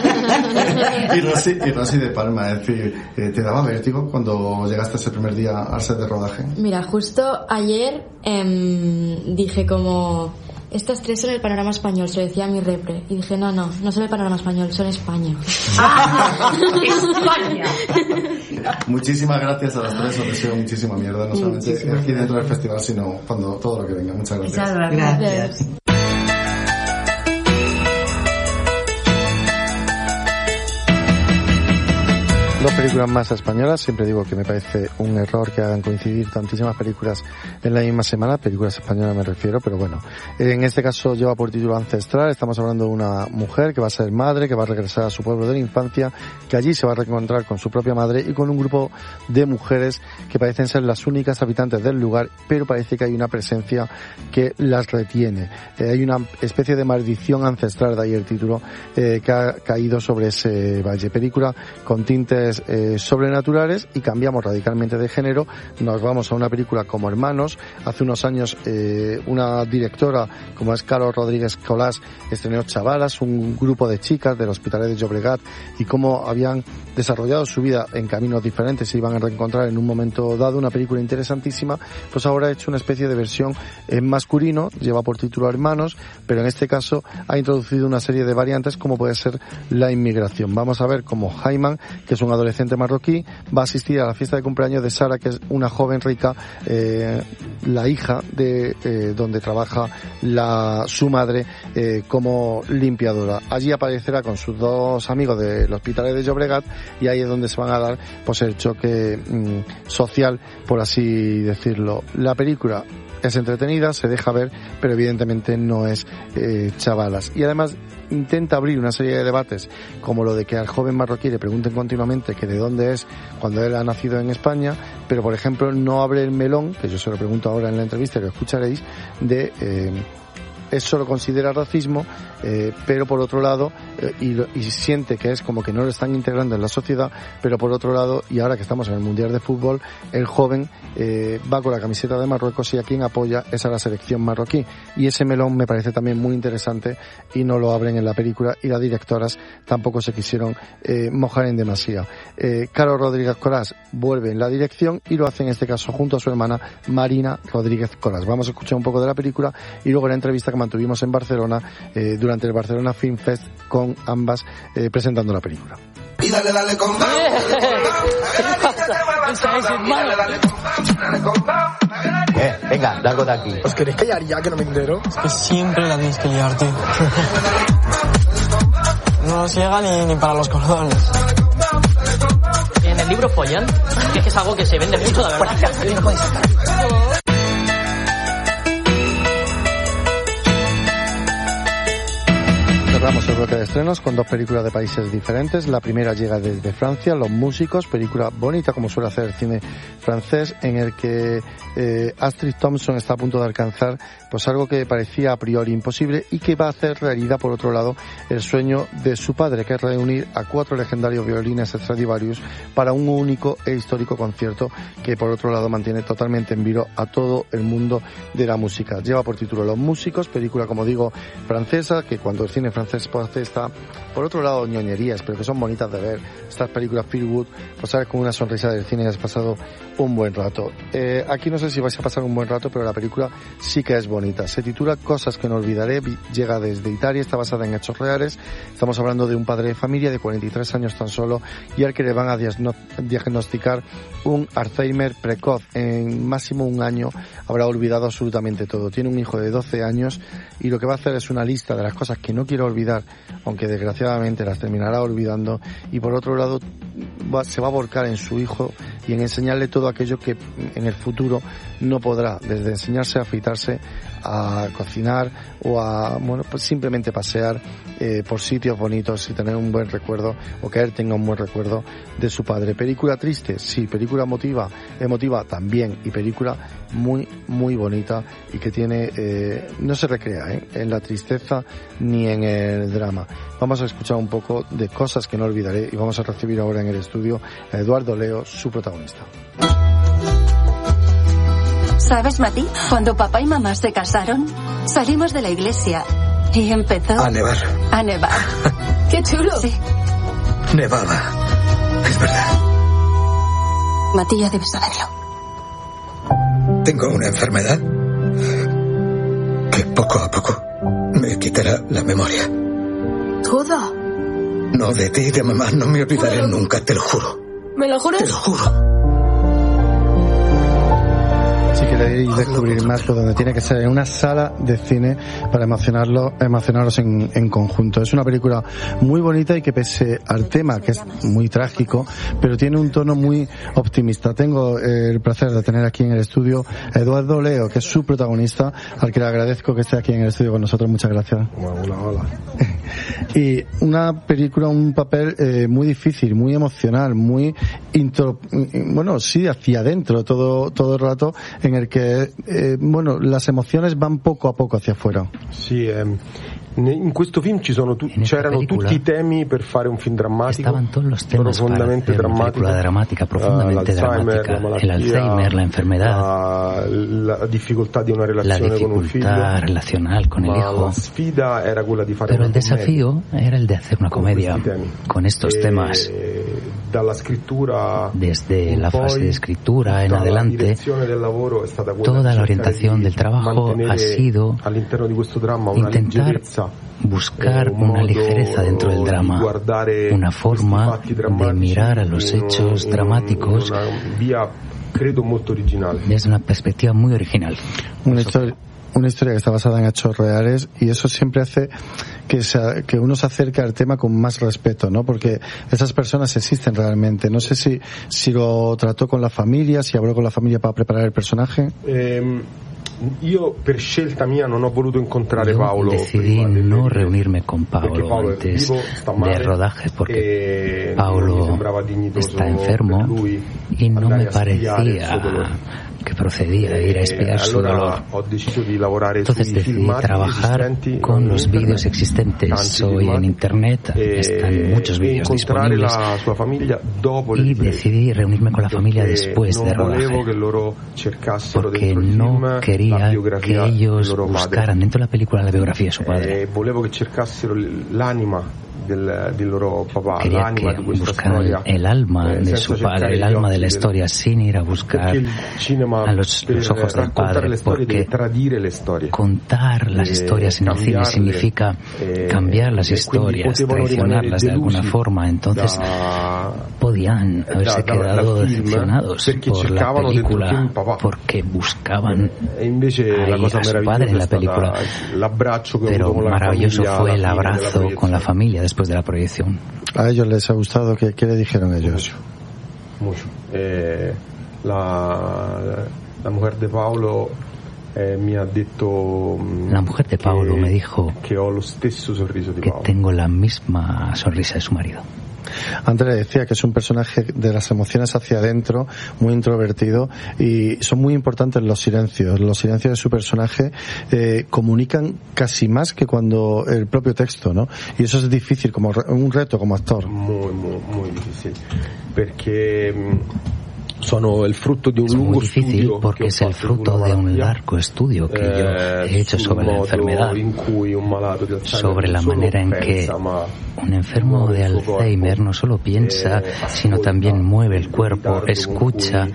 y, Rosy, y Rosy de Palma, es decir, eh, ¿te daba vértigo cuando llegaste ese primer día al set de rodaje? Mira, justo ayer eh, dije como... estas tres son el panorama español, se lo decía a mi repre. Y dije, no, no, no son el panorama español, son España. ¡España! Muchísimas gracias a las tres, os deseo muchísima mierda, no solamente muchísimas aquí dentro del festival, sino cuando todo lo que venga. Muchas gracias. Muchas gracias. gracias. Dos películas más españolas. Siempre digo que me parece un error que hagan coincidir tantísimas películas en la misma semana, películas españolas me refiero, pero bueno, en este caso lleva por título Ancestral. Estamos hablando de una mujer que va a ser madre, que va a regresar a su pueblo de la infancia, que allí se va a reencontrar con su propia madre y con un grupo de mujeres que parecen ser las únicas habitantes del lugar, pero parece que hay una presencia que las retiene. Eh, hay una especie de maldición ancestral, de ahí el título, eh, que ha caído sobre ese valle. Película con tintes entidades eh, sobrenaturales y cambiamos radicalmente de género. Nos vamos a una película como Hermanos. Hace unos años eh, una directora como es Carol Rodríguez Colás estrenó Chavalas, un grupo de chicas del Hospitalet de Llobregat, y cómo habían desarrollado su vida en caminos diferentes, se iban a reencontrar en un momento dado. Una película interesantísima. Pues ahora ha hecho una especie de versión en masculino, lleva por título Hermanos, pero en este caso ha introducido una serie de variantes como puede ser la inmigración. Vamos a ver cómo Jaiman, que es un adolescente marroquí, va a asistir a la fiesta de cumpleaños de Sara, que es una joven rica, eh, la hija de eh, donde trabaja la su madre eh, como limpiadora. Allí aparecerá con sus dos amigos del Hospitalet de Llobregat y ahí es donde se van a dar pues el choque mm, social, por así decirlo. La película es entretenida, se deja ver, pero evidentemente no es eh, chavalas. Y además intenta abrir una serie de debates, como lo de que al joven marroquí le pregunten continuamente que de dónde es cuando él ha nacido en España, pero por ejemplo no abre el melón, que yo se lo pregunto ahora en la entrevista y lo escucharéis, de... Eh, eso lo considera racismo, eh, pero por otro lado, eh, y, lo, y siente que es como que no lo están integrando en la sociedad, pero por otro lado, y ahora que estamos en el Mundial de Fútbol, el joven eh, va con la camiseta de Marruecos y a quien apoya es a la selección marroquí. Y ese melón me parece también muy interesante y no lo abren en la película, y las directoras tampoco se quisieron eh, mojar en demasía. Eh, Carol Rodríguez Colás vuelve en la dirección y lo hace en este caso junto a su hermana Marina Rodríguez Colás. Vamos a escuchar un poco de la película y luego la entrevista que mantuvimos en Barcelona eh, durante el Barcelona Film Fest con ambas eh, presentando la película. Y dale, dale con Eh, venga, largo de aquí. ¿Os queréis callar ya, que no me entero? Es que siempre la tienes que liar, tío. No nos llega ni, ni para los cordones. En el libro follan, que es que es algo que se vende mucho, la verdad. Cerramos el bloque de estrenos con dos películas de países diferentes. La primera llega desde Francia, Los Músicos, película bonita como suele hacer el cine francés, en el que eh, Astrid Thompson está a punto de alcanzar pues algo que parecía a priori imposible y que va a hacer realidad, por otro lado, el sueño de su padre, que es reunir a cuatro legendarios violines Stradivarius para un único e histórico concierto que, por otro lado, mantiene totalmente en vilo a todo el mundo de la música. Lleva por título Los Músicos, película, como digo, francesa, que cuando el cine francés hace esta, por otro lado, ñoñerías, pero que son bonitas de ver. Estas películas feel good, pues sabes, con una sonrisa del cine y has pasado un buen rato. Eh, aquí no sé si vais a pasar un buen rato, pero la película sí que es bonita. Se titula Cosas que no olvidaré, llega desde Italia, está basada en hechos reales. Estamos hablando de un padre de familia de cuarenta y tres años tan solo, y al que le van a diagnosticar un Alzheimer precoz. En máximo un año habrá olvidado absolutamente todo. Tiene un hijo de doce años y lo que va a hacer es una lista de las cosas que no quiere olvidar, aunque desgraciadamente las terminará olvidando, y por otro lado va, se va a volcar en su hijo y en enseñarle todo aquello que en el futuro no podrá, desde enseñarse a afeitarse, a cocinar o a, bueno, pues simplemente pasear eh, por sitios bonitos y tener un buen recuerdo, o que él tenga un buen recuerdo de su padre. Película triste, sí. Película emotiva, emotiva también, y película muy, muy bonita y que tiene, eh, no se recrea ¿eh? en la tristeza ni en el drama. Vamos a escuchar un poco de Cosas que no olvidaré y vamos a recibir ahora en el estudio a Eduardo Leo, su protagonista. ¿Sabes, Mati? Cuando papá y mamá se casaron, salimos de la iglesia y empezó... A nevar. A nevar. ¡Qué chulo! Sí. Nevaba. Es verdad. Mati, ya debes saberlo. Tengo una enfermedad que poco a poco me quitará la memoria. ¿Toda? No, de ti y de mamá no me olvidaré bueno, nunca, te lo juro. ¿Me lo juras? Te lo juro. Si queréis descubrir más, pues donde tiene que ser, en una sala de cine para emocionarlo, emocionaros en, en conjunto. Es una película muy bonita y que, pese al tema, que es muy trágico, pero tiene un tono muy optimista. Tengo eh, el placer de tener aquí en el estudio a Eduardo Leo, que es su protagonista, al que le agradezco que esté aquí en el estudio con nosotros. Muchas gracias. Hola, hola. Y una película, un papel eh, muy difícil, muy emocional, muy intro, bueno, sí, hacia adentro todo, todo el rato, en el que, eh, bueno, las emociones van poco a poco hacia afuera. Sí, eh, In questo film ci sono tu- c'erano tutti i temi per fare un film drammatico, profondamente drammatico, dramática, profondamente uh, l'Alzheimer, dramática, la malattia, el Alzheimer, la enfermedad, uh, la difficoltà di una relazione con un figlio, relacional con el ma hijo. la sfida era quella di fare Pero una el desafío commedia era el de hacer una comedia con estos e temas. Dalla scrittura desde la fase de escritura en adelante, toda la orientación del trabajo ha sido intentar buscar una ligereza dentro del drama, una forma de mirar a los hechos dramáticos desde una perspectiva muy original. Una historia, una historia que está basada en hechos reales, y eso siempre hace que, se, que uno se acerque al tema con más respeto, ¿no? Porque esas personas existen realmente. No sé si, si lo trató con la familia, si habló con la familia para preparar el personaje. Eh, Io per scelta mia non ho voluto incontrare Yo Paolo. decidí no reunirme con Paolo Paolo antes vivo, del rodaje porque Paolo está enfermo y no me parecía que procedía a ir a espiar su dolor. Entonces decidí trabajar con los vídeos existentes. Hoy en internet están muchos vídeos disponibles y decidí reunirme con la familia después de rodaje porque no quería que ellos buscaran dentro de la película la biografía de su padre. Del, del loro papà, quería l'anima que di questa buscaran storia, el alma eh, de su padre, el alma de la historia, sin ir a buscar a los, los ojos del padre, porque contar las historias en el cine significa cambiar las historias, traicionarlas de alguna forma. Entonces podían haberse quedado decepcionados por la película porque buscaban a su padre en la película, pero maravilloso fue el abrazo con la familia después de la proyección. ¿A ellos les ha gustado? ¿Qué, qué le dijeron ellos? Mucho. Eh, la, la mujer de Paolo eh, me ha detto la mujer de Paolo que, me dijo que ho lo stesso sorriso di que Paolo. Tengo la misma sonrisa de su marido. Antes le decía que es un personaje de las emociones hacia adentro, muy introvertido, y son muy importantes los silencios. Los silencios de su personaje eh, comunican casi más que cuando el propio texto, ¿no? Y eso es difícil, como un reto como actor. Muy, muy, muy difícil. Porque sono el frutto di un es lungo muy difícil studio porque es el fruto de un largo estudio que yo he hecho sobre la enfermedad, sobre la manera en que un enfermo de Alzheimer no solo piensa, sino también mueve el cuerpo, escucha,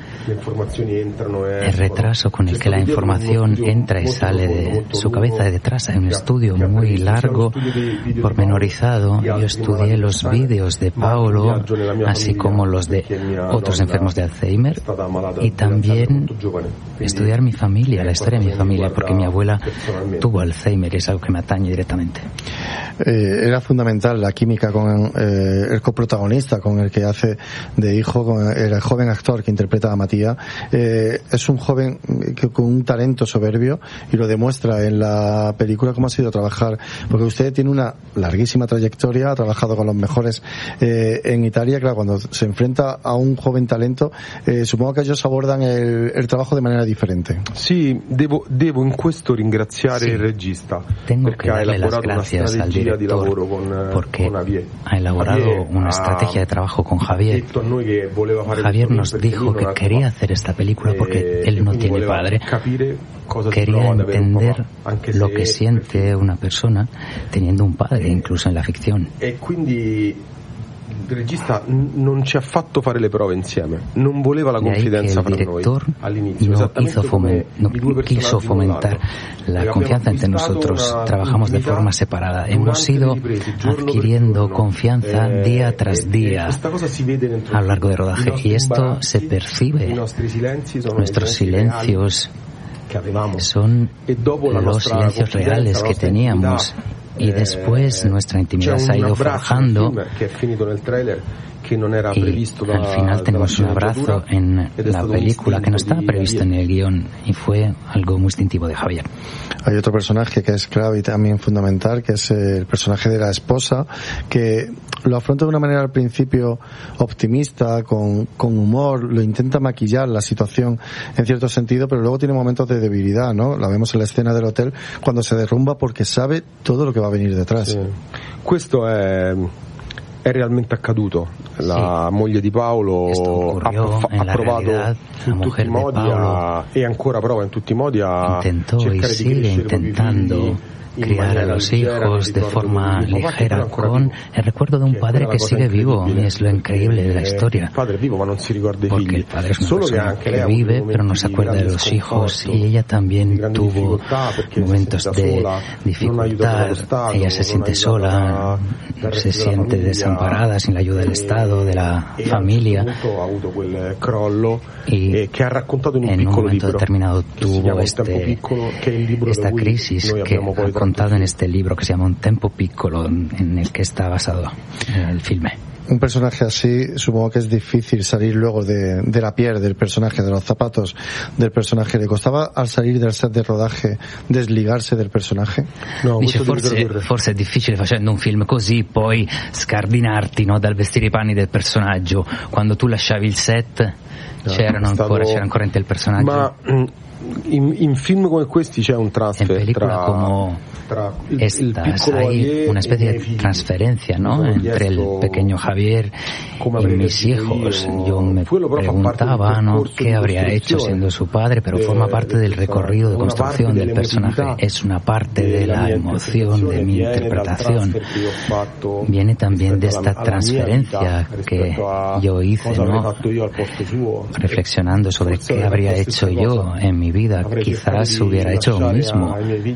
el retraso con el que la información entra y sale de su cabeza de detrás. Hay un estudio muy largo, pormenorizado. Yo estudié los vídeos de Paolo, así como los de otros enfermos de Alzheimer, y también estudiar mi familia, la historia de mi familia, porque mi abuela tuvo Alzheimer y es algo que me atañe directamente. Eh, era fundamental la química con eh, el coprotagonista, con el que hace de hijo, con el joven actor que interpreta a Matías. Eh, es un joven que, con un talento soberbio, y lo demuestra en la película. ¿Cómo ha sido trabajar? Porque usted tiene una larguísima trayectoria, ha trabajado con los mejores eh, en Italia. Claro, cuando se enfrenta a un joven talento, eh, supongo que ellos abordan el, el trabajo de manera differente. Sì, devo, devo in questo ringraziare sì, il regista, tengo perché que ha darle las elaborato una gracias al strategia di lavoro director con, porque con Javier. ha elaborado Javier una ha estrategia de trabajo con Javier. detto a noi che voleva fare Javier questo nos film perché dijo lui non que ha quería papà. hacer esta película porque Eh, él e no quindi tiene voleva padre. capire cosa si Quería prova ad avere un entender papà, anche lo se que siente una persona teniendo un padre, incluso en la ficción. E quindi il regista non ci ha fatto fare le prove insieme, non voleva la De ahí que confidenza el fra noi director all'inizio, no, esattamente hizo fomen- come no i due quiso personaggi fomentar non la l'hanno. confianza entre Abbiamo nosotros. acquistato Trabajamos de una forma separada. intimità Hemos ido durante le riprese, giorno per adquiriendo giorno. confianza Eh, día tras e- día e questa cosa si vede dentro a lo largo del I rodaje, nostri y esto imbarazzi, se percibe. I nostri silenzi sono Nuestros i silenzi silencios che avevamo. son E dopo la los nostra silencios confidenza, reales la que nostra teníamos, intimità, y después eh, nuestra c'è intimidad se ha un ido abbraccio nel forjando. film che è finito nel trailer, al final tenemos un abrazo en la película que no estaba previsto en el guión y fue algo muy instintivo de Javier. Hay otro personaje que es clave y también fundamental, que es el personaje de la esposa, que lo afronta de una manera al principio optimista, con, con humor, lo intenta maquillar la situación en cierto sentido, pero luego tiene momentos de debilidad, ¿no? La vemos en la escena del hotel cuando se derrumba porque sabe todo lo que va a venir detrás. Sì. Questo è, è realmente accaduto. La sì. moglie di Paolo ha, ha provato in tutti i modi a, e ancora prova in tutti i modi a cercare di crescere intentando criar a los hijos de forma ligera con el recuerdo de un padre que sigue vivo, y es lo increíble de la historia, porque el padre es una persona que vive pero no se acuerda de los hijos, y ella también tuvo momentos de dificultad, ella se siente sola, se siente desamparada sin la ayuda del Estado, de la familia, y en un momento determinado tuvo este, esta crisis que ha contado en este libro que se llama Un tempo piccolo, en el que está basado el filme. Un personaje así, supongo que es difícil salir luego de, de la piel del personaje, de los zapatos del personaje. ¿Le costaba al salir del set de rodaje desligarse del personaje? No, dice, forse, forse è difficile facendo un film così poi scardinarti, no, dal vestire i panni del personaggio. Quando tu lasciavi il set c'erano ancora, c'era ancora in te il personaggio. Ma in, in film come questi c'è un transfer tra, como tra il, estas, il piccolo hay una especie de transferencia, ¿no? Entre el pequeño Javier y mis hijos. Yo me preguntaba, ¿no?, qué habría hecho siendo su padre, pero forma parte del recorrido de construcción del personaje, es una parte de la emoción de mi interpretación, viene también de esta transferencia que yo hice, ¿no?, reflexionando sobre qué habría hecho yo en mi vida. Quizás hubiera hecho lo mismo,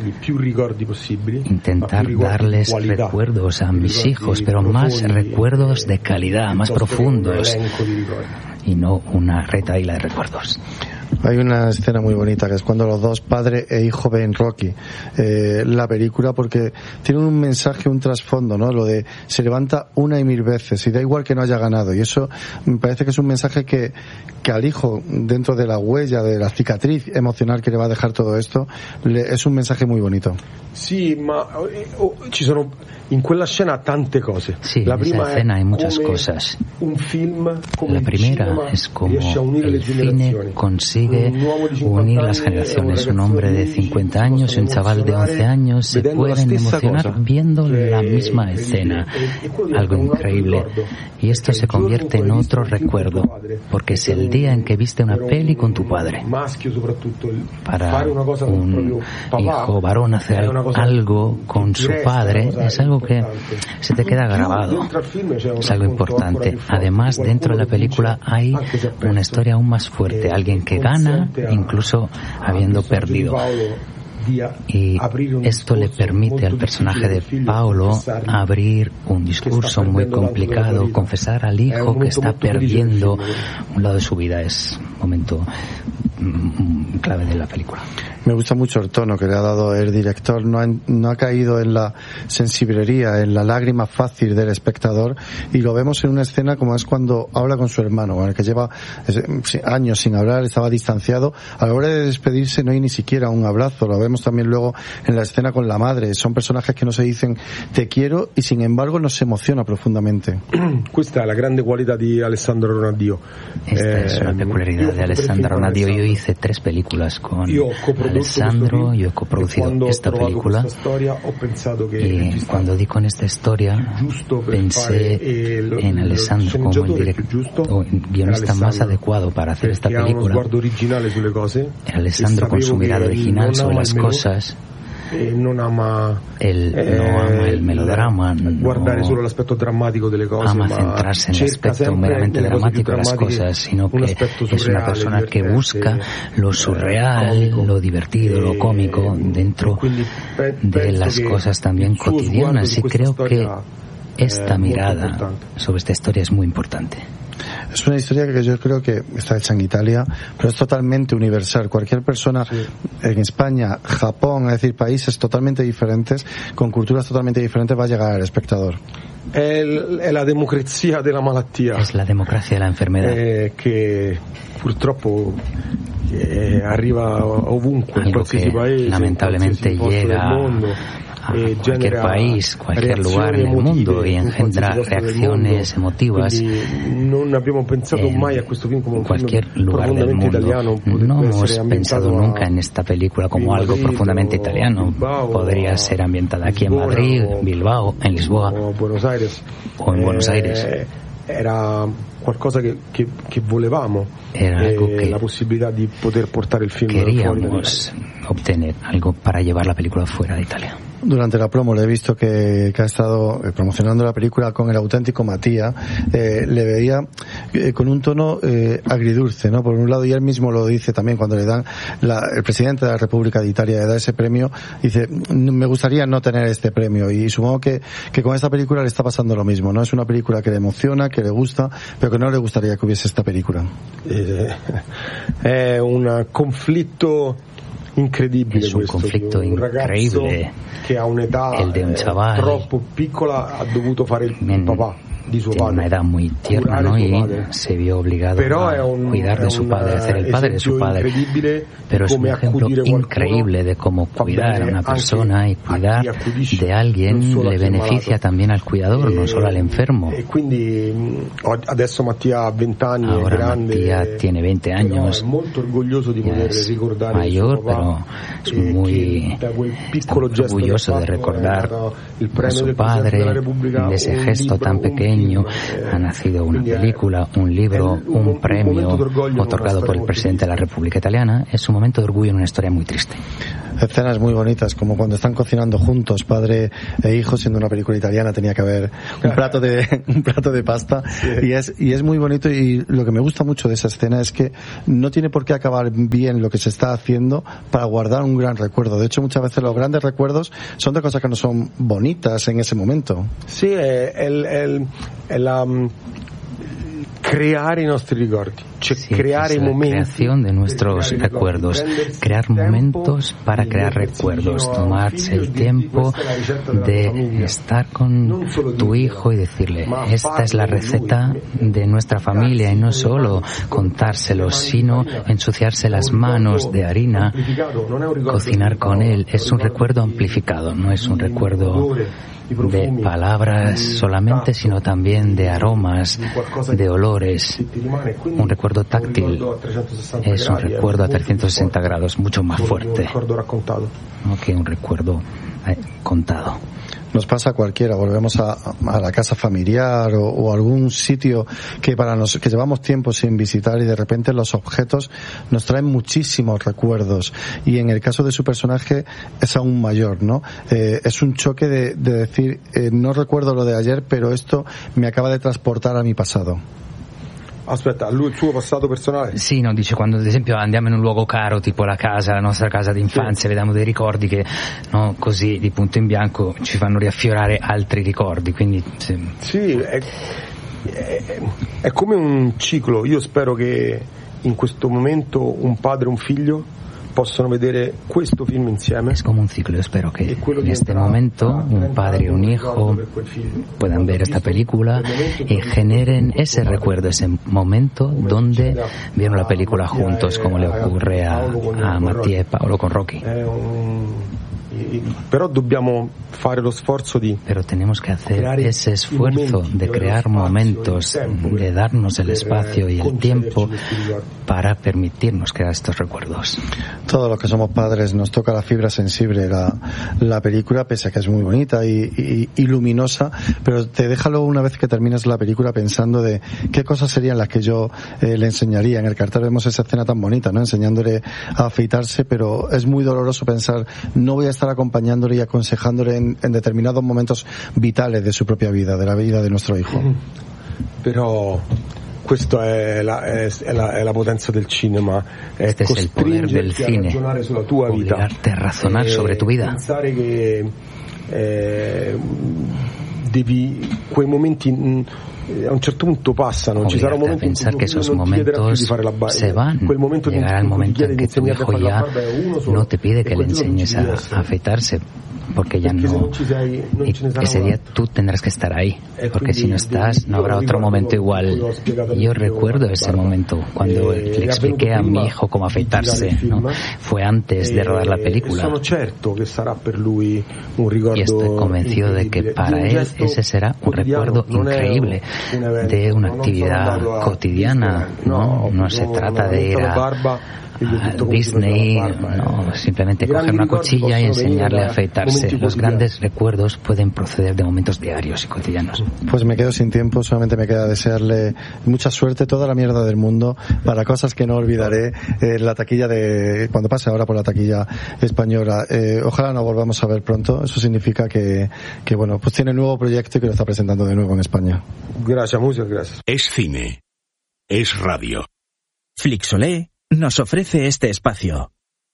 intentar darles recuerdos a mis hijos, pero más recuerdos de calidad, más profundos, y no una retahíla de recuerdos. Hay una escena muy bonita que es cuando los dos, padre e hijo, ven Rocky, eh, la película, porque tiene un mensaje, un trasfondo, ¿no? Lo de se levanta una y mil veces y da igual que no haya ganado, y eso me parece que es un mensaje que, que al hijo, dentro de la huella, de la cicatriz emocional que le va a dejar todo esto, le, es un mensaje muy bonito. Sí, ma oh, ci sono in quella scena tante cose. Sí, la en esa escena hay muchas cosas. Un film, come la primera es como el cine consigue unir las generaciones. Un hombre de cincuenta años y un chaval de once años se pueden emocionar viendo la misma escena. Algo increíble. Y esto se convierte en otro recuerdo, porque es el día en que viste una peli con tu padre. Para un hijo varón hacer algo con su padre es algo que se te queda grabado, es algo importante. Además, dentro de la película hay una historia aún más fuerte, alguien que gana incluso habiendo perdido, y esto le permite al personaje de Paolo abrir un discurso muy complicado, confesar al hijo que está perdiendo un lado de su vida. Es un momento clave de la película. Me gusta mucho el tono que le ha dado el director, no ha, no ha caído en la sensiblería, en la lágrima fácil del espectador, y lo vemos en una escena como es cuando habla con su hermano, con el que lleva años sin hablar, estaba distanciado. A la hora de despedirse no hay ni siquiera un abrazo. Lo vemos también luego en la escena con la madre. Son personajes que no se dicen te quiero y sin embargo nos emociona profundamente. Questa è la grande qualità di Alessandro Ronadio. Esta eh, es una peculiaridad de Alessandro Ronadio. Yo hice tres películas con Alessandro, yo he coproducido esta película, y cuando di con esta historia pensé en Alessandro como el director o el guionista más adecuado para hacer esta película. Alessandro con su mirada original sobre las cosas. Él no ama, él no ama el melodrama, no ama centrarse en el aspecto meramente dramático de las cosas, sino que es una persona que busca lo surreal, lo divertido, lo cómico dentro de las cosas también cotidianas, y creo que esta mirada sobre esta historia es muy importante. Es una historia que yo creo que está hecha en Italia, pero es totalmente universal. Cualquier persona sí. en España, Japón, es decir, países totalmente diferentes, con culturas totalmente diferentes, va a llegar al espectador. è, è la democrazia della malattia. Es la democracia de la enfermedad. Eh, che purtroppo eh, arriva ovunque, in qualsiasi paese, lamentablemente in qualsiasi llega posto del mondo. a cualquier país, cualquier lugar en el mundo y engendra reacciones emotivas non abbiamo pensato mai a questo film come un cualquier film lugar del mundo. italiano. No hemos pensado nunca en esta película como algo profundamente italiano. Podría ser ambientada aquí en Madrid, Bilbao, en Lisboa o Buenos Aires. o en Buenos Aires. Era qualcosa che, che, che volevamo, Era algo eh, que la possibilità di poter portare il film queríamos obtener, algo para llevar la película fuera de Italia. Durante la promo le he visto que, que ha estado promocionando la película con el auténtico Matías. Eh, le veía eh, con un tono eh, agridulce, ¿no? Por un lado, y él mismo lo dice también cuando le dan, la, el presidente de la República de Italia le da ese premio, dice, me gustaría no tener este premio, y supongo que, que con esta película le está pasando lo mismo, ¿no? Es una película que le emociona, que le gusta, pero que no le gustaría que hubiese esta película. Eh, è un conflitto incredibile, es un questo, conflicto un increíble che a un'età el de un chaval troppo piccola ha dovuto fare il men, papà di suo tiene padre, una edad muy tierna, ¿no? Y se vio obligado Però a un, cuidar de su padre, a ser el padre de su padre. Pero es un ejemplo increíble de cómo cuidar a una persona, y cuidar de alguien le beneficia también al cuidador, no solo al enfermo. E quindi adesso Mattia ha venti anni, Ahora è grande, Matías tiene veinte años, è molto orgoglioso di poter es ricordare mayor, il suo papà, pero es muy orgulloso de recordar a su padre, de ese gesto tan pequeño. Ha nacido una película, un libro, un premio otorgado por el presidente de la República Italiana. Es un momento de orgullo en una historia muy triste. Escenas muy bonitas, como cuando están cocinando juntos, padre e hijo, siendo una película italiana tenía que haber un plato de un plato de pasta, y es y es muy bonito, y lo que me gusta mucho de esa escena es que no tiene por qué acabar bien lo que se está haciendo para guardar un gran recuerdo. De hecho, muchas veces los grandes recuerdos son de cosas que no son bonitas en ese momento. Sí, è, è, è, è la creare i nostri ricordi, cioè sí, creare es la momenti, creación de nuestros recuerdos, crear momentos para crear recuerdos, tomarse el tiempo de estar con tu hijo y decirle, esta es la receta de nuestra familia, y no solo contárselo, sino ensuciarse las manos de harina, cocinar con él. Es un recuerdo amplificado, no es un recuerdo de palabras solamente, sino también de aromas, de olores. Un recuerdo táctil es un recuerdo a trescientos sesenta grados, mucho más fuerte, ¿no?, que un recuerdo eh, contado. Nos pasa a cualquiera, volvemos a, a la casa familiar o, o algún sitio que para nos, que llevamos tiempo sin visitar, y de repente los objetos nos traen muchísimos recuerdos, y en el caso de su personaje es aún mayor, ¿no? Eh, es un choque de, de decir, eh, no recuerdo lo de ayer, pero esto me acaba de transportar a mi pasado. Aspetta, lui il suo passato personale? Sì, no, dice, quando ad esempio andiamo in un luogo caro, tipo la casa, la nostra casa d'infanzia, sì, vediamo dei ricordi che, no, così di punto in bianco ci fanno riaffiorare altri ricordi, quindi sì, sì è, è, è come un ciclo. Io spero che in questo momento un padre e un figlio possono vedere questo film insieme. Es como un ciclo. Espero que en este momento un padre y un hijo puedan ver esta película y generen ese recuerdo, ese momento donde vieron la película juntos, como le ocurre a, a Mattia e Paolo con Rocky. Però dobbiamo fare lo sforzo di pero tenemos que hacer ese esfuerzo de crear momentos, de darnos el espacio y el tiempo para permitirnos crear estos recuerdos. Todos los que somos padres nos toca la fibra sensible la, la película, pese a que es muy bonita y, y, y luminosa, pero te deja luego, una vez que terminas la película, pensando de qué cosas serían las que yo eh, le enseñaría. En el cartel vemos esa escena tan bonita, ¿no?, enseñándole a afeitarse, pero es muy doloroso pensar, no voy a estar acompañándole y aconsejándole en, en determinados momentos vitales de su propia vida, de la vida de nuestro hijo. Però questo è la, è, è la, è la potenza del cinema, è este es el poder del cine, a ragionare sulla tua vita, obligarte a razonar sobre tu vida, pensare che eh, devi quei momenti a un certo punto passano, ci sarà un momento in cui que esos momentos se van. Llegará el momento en que tu hijo ya no te pide que le enseñes a, a afeitarse, porque ya no, y ese día tú tendrás que estar ahí, porque si no estás no habrá otro momento igual. Yo recuerdo ese momento cuando le expliqué a mi hijo cómo afeitarse, ¿no? Fue antes de rodar la película, y estoy convencido de que para él ese será un recuerdo increíble de una actividad cotidiana. No, no se trata de ir a a Disney, no, simplemente coger una cuchilla y enseñarle a afeitarse. Los grandes recuerdos pueden proceder de momentos diarios y cotidianos. Pues me quedo sin tiempo, solamente me queda desearle mucha suerte, toda la mierda del mundo, para cosas que no olvidaré en la taquilla de, cuando pase ahora por la taquilla española. Eh, ojalá nos volvamos a ver pronto, eso significa que, que bueno, pues tiene un nuevo proyecto y que lo está presentando de nuevo en España. Gracias, muchas gracias. Es cine, es radio. Flixolé nos ofrece este espacio.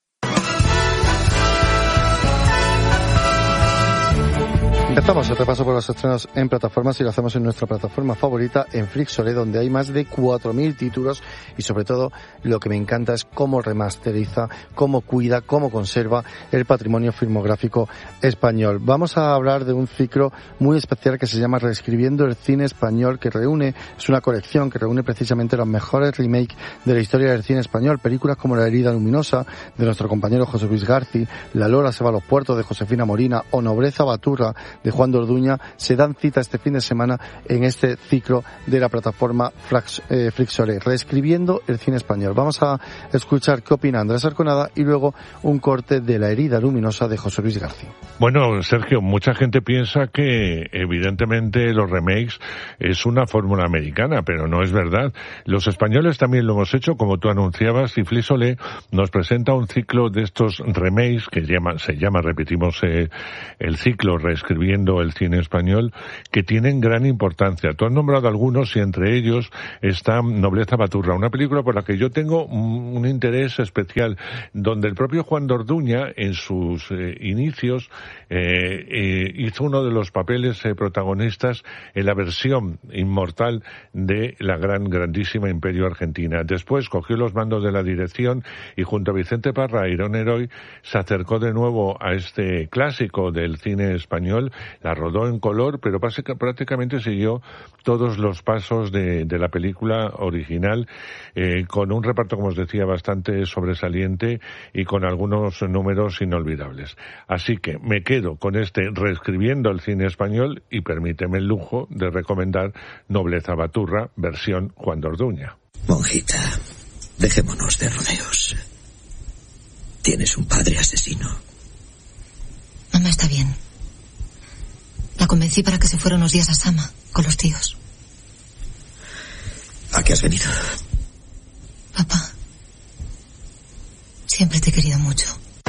Empezamos el repaso por los estrenos en plataformas y lo hacemos en nuestra plataforma favorita, en Flixolé, donde hay más de cuatro mil títulos y sobre todo lo que me encanta es cómo remasteriza, cómo cuida, cómo conserva el patrimonio filmográfico español. Vamos a hablar de un ciclo muy especial que se llama Reescribiendo el cine español, que reúne, es una colección que reúne precisamente los mejores remakes de la historia del cine español, películas como La herida luminosa de nuestro compañero José Luis García, La Lola se va a los puertos de Josefina Molina o Nobleza Baturra de Juan de Orduña, se dan cita este fin de semana en este ciclo de la plataforma Flixolé, Reescribiendo el cine español. Vamos a escuchar qué opina Andrés Arconada y luego un corte de La herida luminosa de José Luis García. Bueno, Sergio, mucha gente piensa que evidentemente los remakes es una fórmula americana, pero no es verdad. Los españoles también lo hemos hecho, como tú anunciabas, y Flixolé nos presenta un ciclo de estos remakes que llama, se llama, repetimos, eh, el ciclo Reescribiendo el cine español, que tienen gran importancia. Tú has nombrado algunos y entre ellos está Nobleza Baturra, una película por la que yo tengo un, un interés especial, donde el propio Juan de Orduña en sus eh, inicios eh, eh, hizo uno de los papeles eh, protagonistas en la versión inmortal de la gran, grandísima Imperio Argentina. Después cogió los mandos de la dirección y junto a Vicente Parra e Irón Heroi se acercó de nuevo a este clásico del cine español. La rodó en color, pero prácticamente siguió todos los pasos de, de la película original, eh, con un reparto, como os decía, bastante sobresaliente y con algunos números inolvidables. Así que me quedo con este Reescribiendo el cine español y permíteme el lujo de recomendar Nobleza Baturra, versión Juan de Orduña. Monjita, dejémonos de rodeos. Tienes un padre asesino. Mamá está bien. La convencí para que se fuera unos días a Sama, con los tíos. ¿A qué has venido? Papá, siempre te he querido mucho.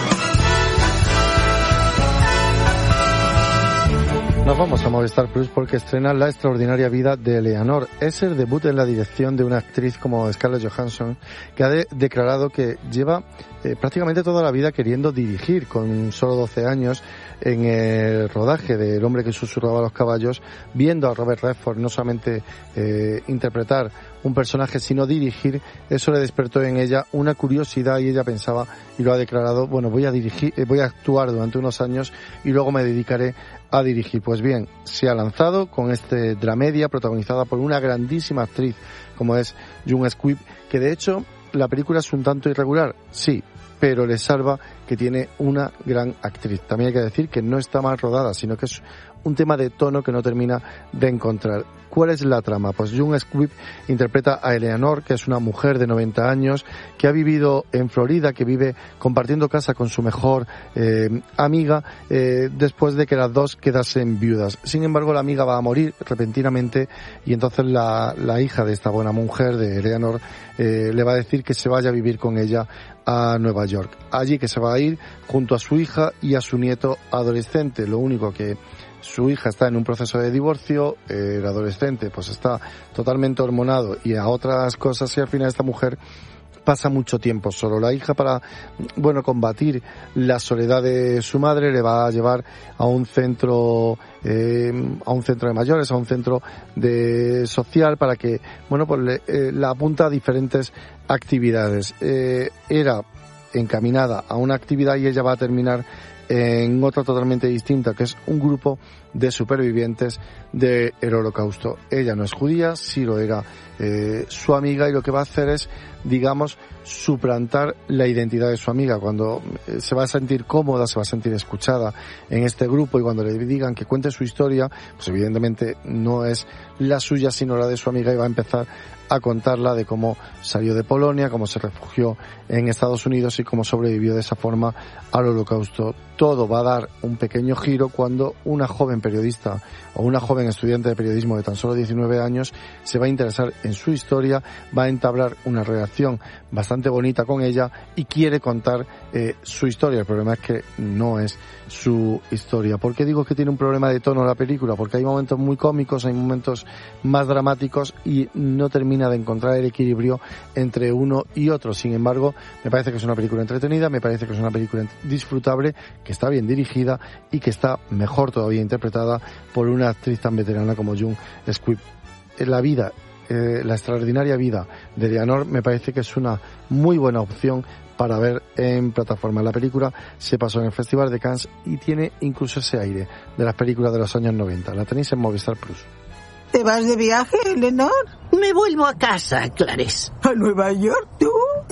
Nos vamos a Movistar Plus porque estrena La extraordinaria vida de Eleanor. Es el debut en la dirección de una actriz como Scarlett Johansson, que ha de- declarado que lleva eh, prácticamente toda la vida queriendo dirigir, con solo doce años, en el rodaje de El hombre que susurraba a los caballos, viendo a Robert Redford no solamente eh, interpretar un personaje, sino dirigir. Eso le despertó en ella una curiosidad y ella pensaba, y lo ha declarado, bueno, voy a dirigir, eh, voy a actuar durante unos años y luego me dedicaré a dirigir. Pues bien, se ha lanzado con este dramedia protagonizada por una grandísima actriz como es June Squibb, que de hecho la película es un tanto irregular, sí, pero le salva que tiene una gran actriz. También hay que decir que no está mal rodada, sino que es un tema de tono que no termina de encontrar. ¿Cuál es la trama? Pues June Squibb interpreta a Eleanor, que es una mujer de noventa años, que ha vivido en Florida, que vive compartiendo casa con su mejor eh, amiga, eh, después de que las dos quedasen viudas. Sin embargo, la amiga va a morir repentinamente y entonces la, la hija de esta buena mujer, de Eleanor, eh, le va a decir que se vaya a vivir con ella a Nueva York. Allí que se va a ir junto a su hija y a su nieto adolescente. Lo único que su hija está en un proceso de divorcio, eh, el adolescente pues está totalmente hormonado y a otras cosas, y al final esta mujer pasa mucho tiempo solo. La hija, para, bueno, combatir la soledad de su madre, le va a llevar a un centro, eh, a un centro de mayores, a un centro de social, para que, bueno, pues le, eh, la apunta a diferentes actividades. Eh, era encaminada a una actividad y ella va a terminar en otra totalmente distinta, que es un grupo de supervivientes del Holocausto. Ella no es judía, sí lo era eh, su amiga, y lo que va a hacer es, digamos, suplantar la identidad de su amiga. Cuando eh, se va a sentir cómoda, se va a sentir escuchada en este grupo, y cuando le digan que cuente su historia, pues evidentemente no es la suya sino la de su amiga, y va a empezar a contarla de cómo salió de Polonia, cómo se refugió en Estados Unidos y cómo sobrevivió de esa forma al Holocausto. Todo va a dar un pequeño giro cuando una joven periodista o una joven estudiante de periodismo de tan solo diecinueve años se va a interesar en su historia, va a entablar una relación bastante bonita con ella y quiere contar eh, su historia. El problema es que no es su historia. ¿Por qué digo que tiene un problema de tono la película? Porque hay momentos muy cómicos, hay momentos más dramáticos y no termina de encontrar el equilibrio entre uno y otro. Sin embargo, me parece que es una película entretenida, me parece que es una película disfrutable, que está bien dirigida y que está mejor todavía interpretada por una actriz tan veterana como June Squibb. La vida, eh, la extraordinaria vida de Eleanor me parece que es una muy buena opción para ver en plataforma. La película se pasó en el Festival de Cannes y tiene incluso ese aire de las películas de los años noventa. La tenéis en Movistar Plus. ¿Te vas de viaje, Eleanor? Me vuelvo a casa, Clarice. ¿A Nueva York, tú?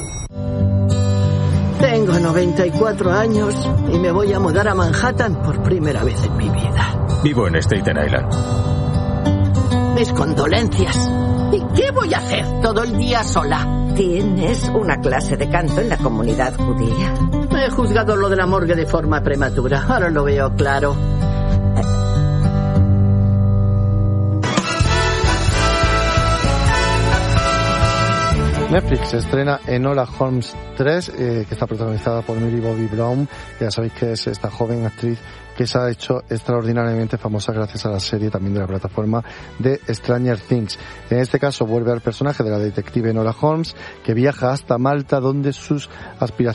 Tengo noventa y cuatro años y me voy a mudar a Manhattan por primera vez en mi vida. Vivo en Staten Island. Mis condolencias. ¿Y qué voy a hacer todo el día sola? ¿Tienes una clase de canto en la comunidad judía? He juzgado lo de la morgue de forma prematura. Ahora lo veo claro. Netflix estrena Enola Holmes tres, eh, que está protagonizada por Millie Bobby Brown, que ya sabéis que es esta joven actriz que se ha hecho extraordinariamente famosa gracias a la serie también de la plataforma de Stranger Things. En este caso vuelve al personaje de la detective Enola Holmes, que viaja hasta Malta, donde sus aspiraciones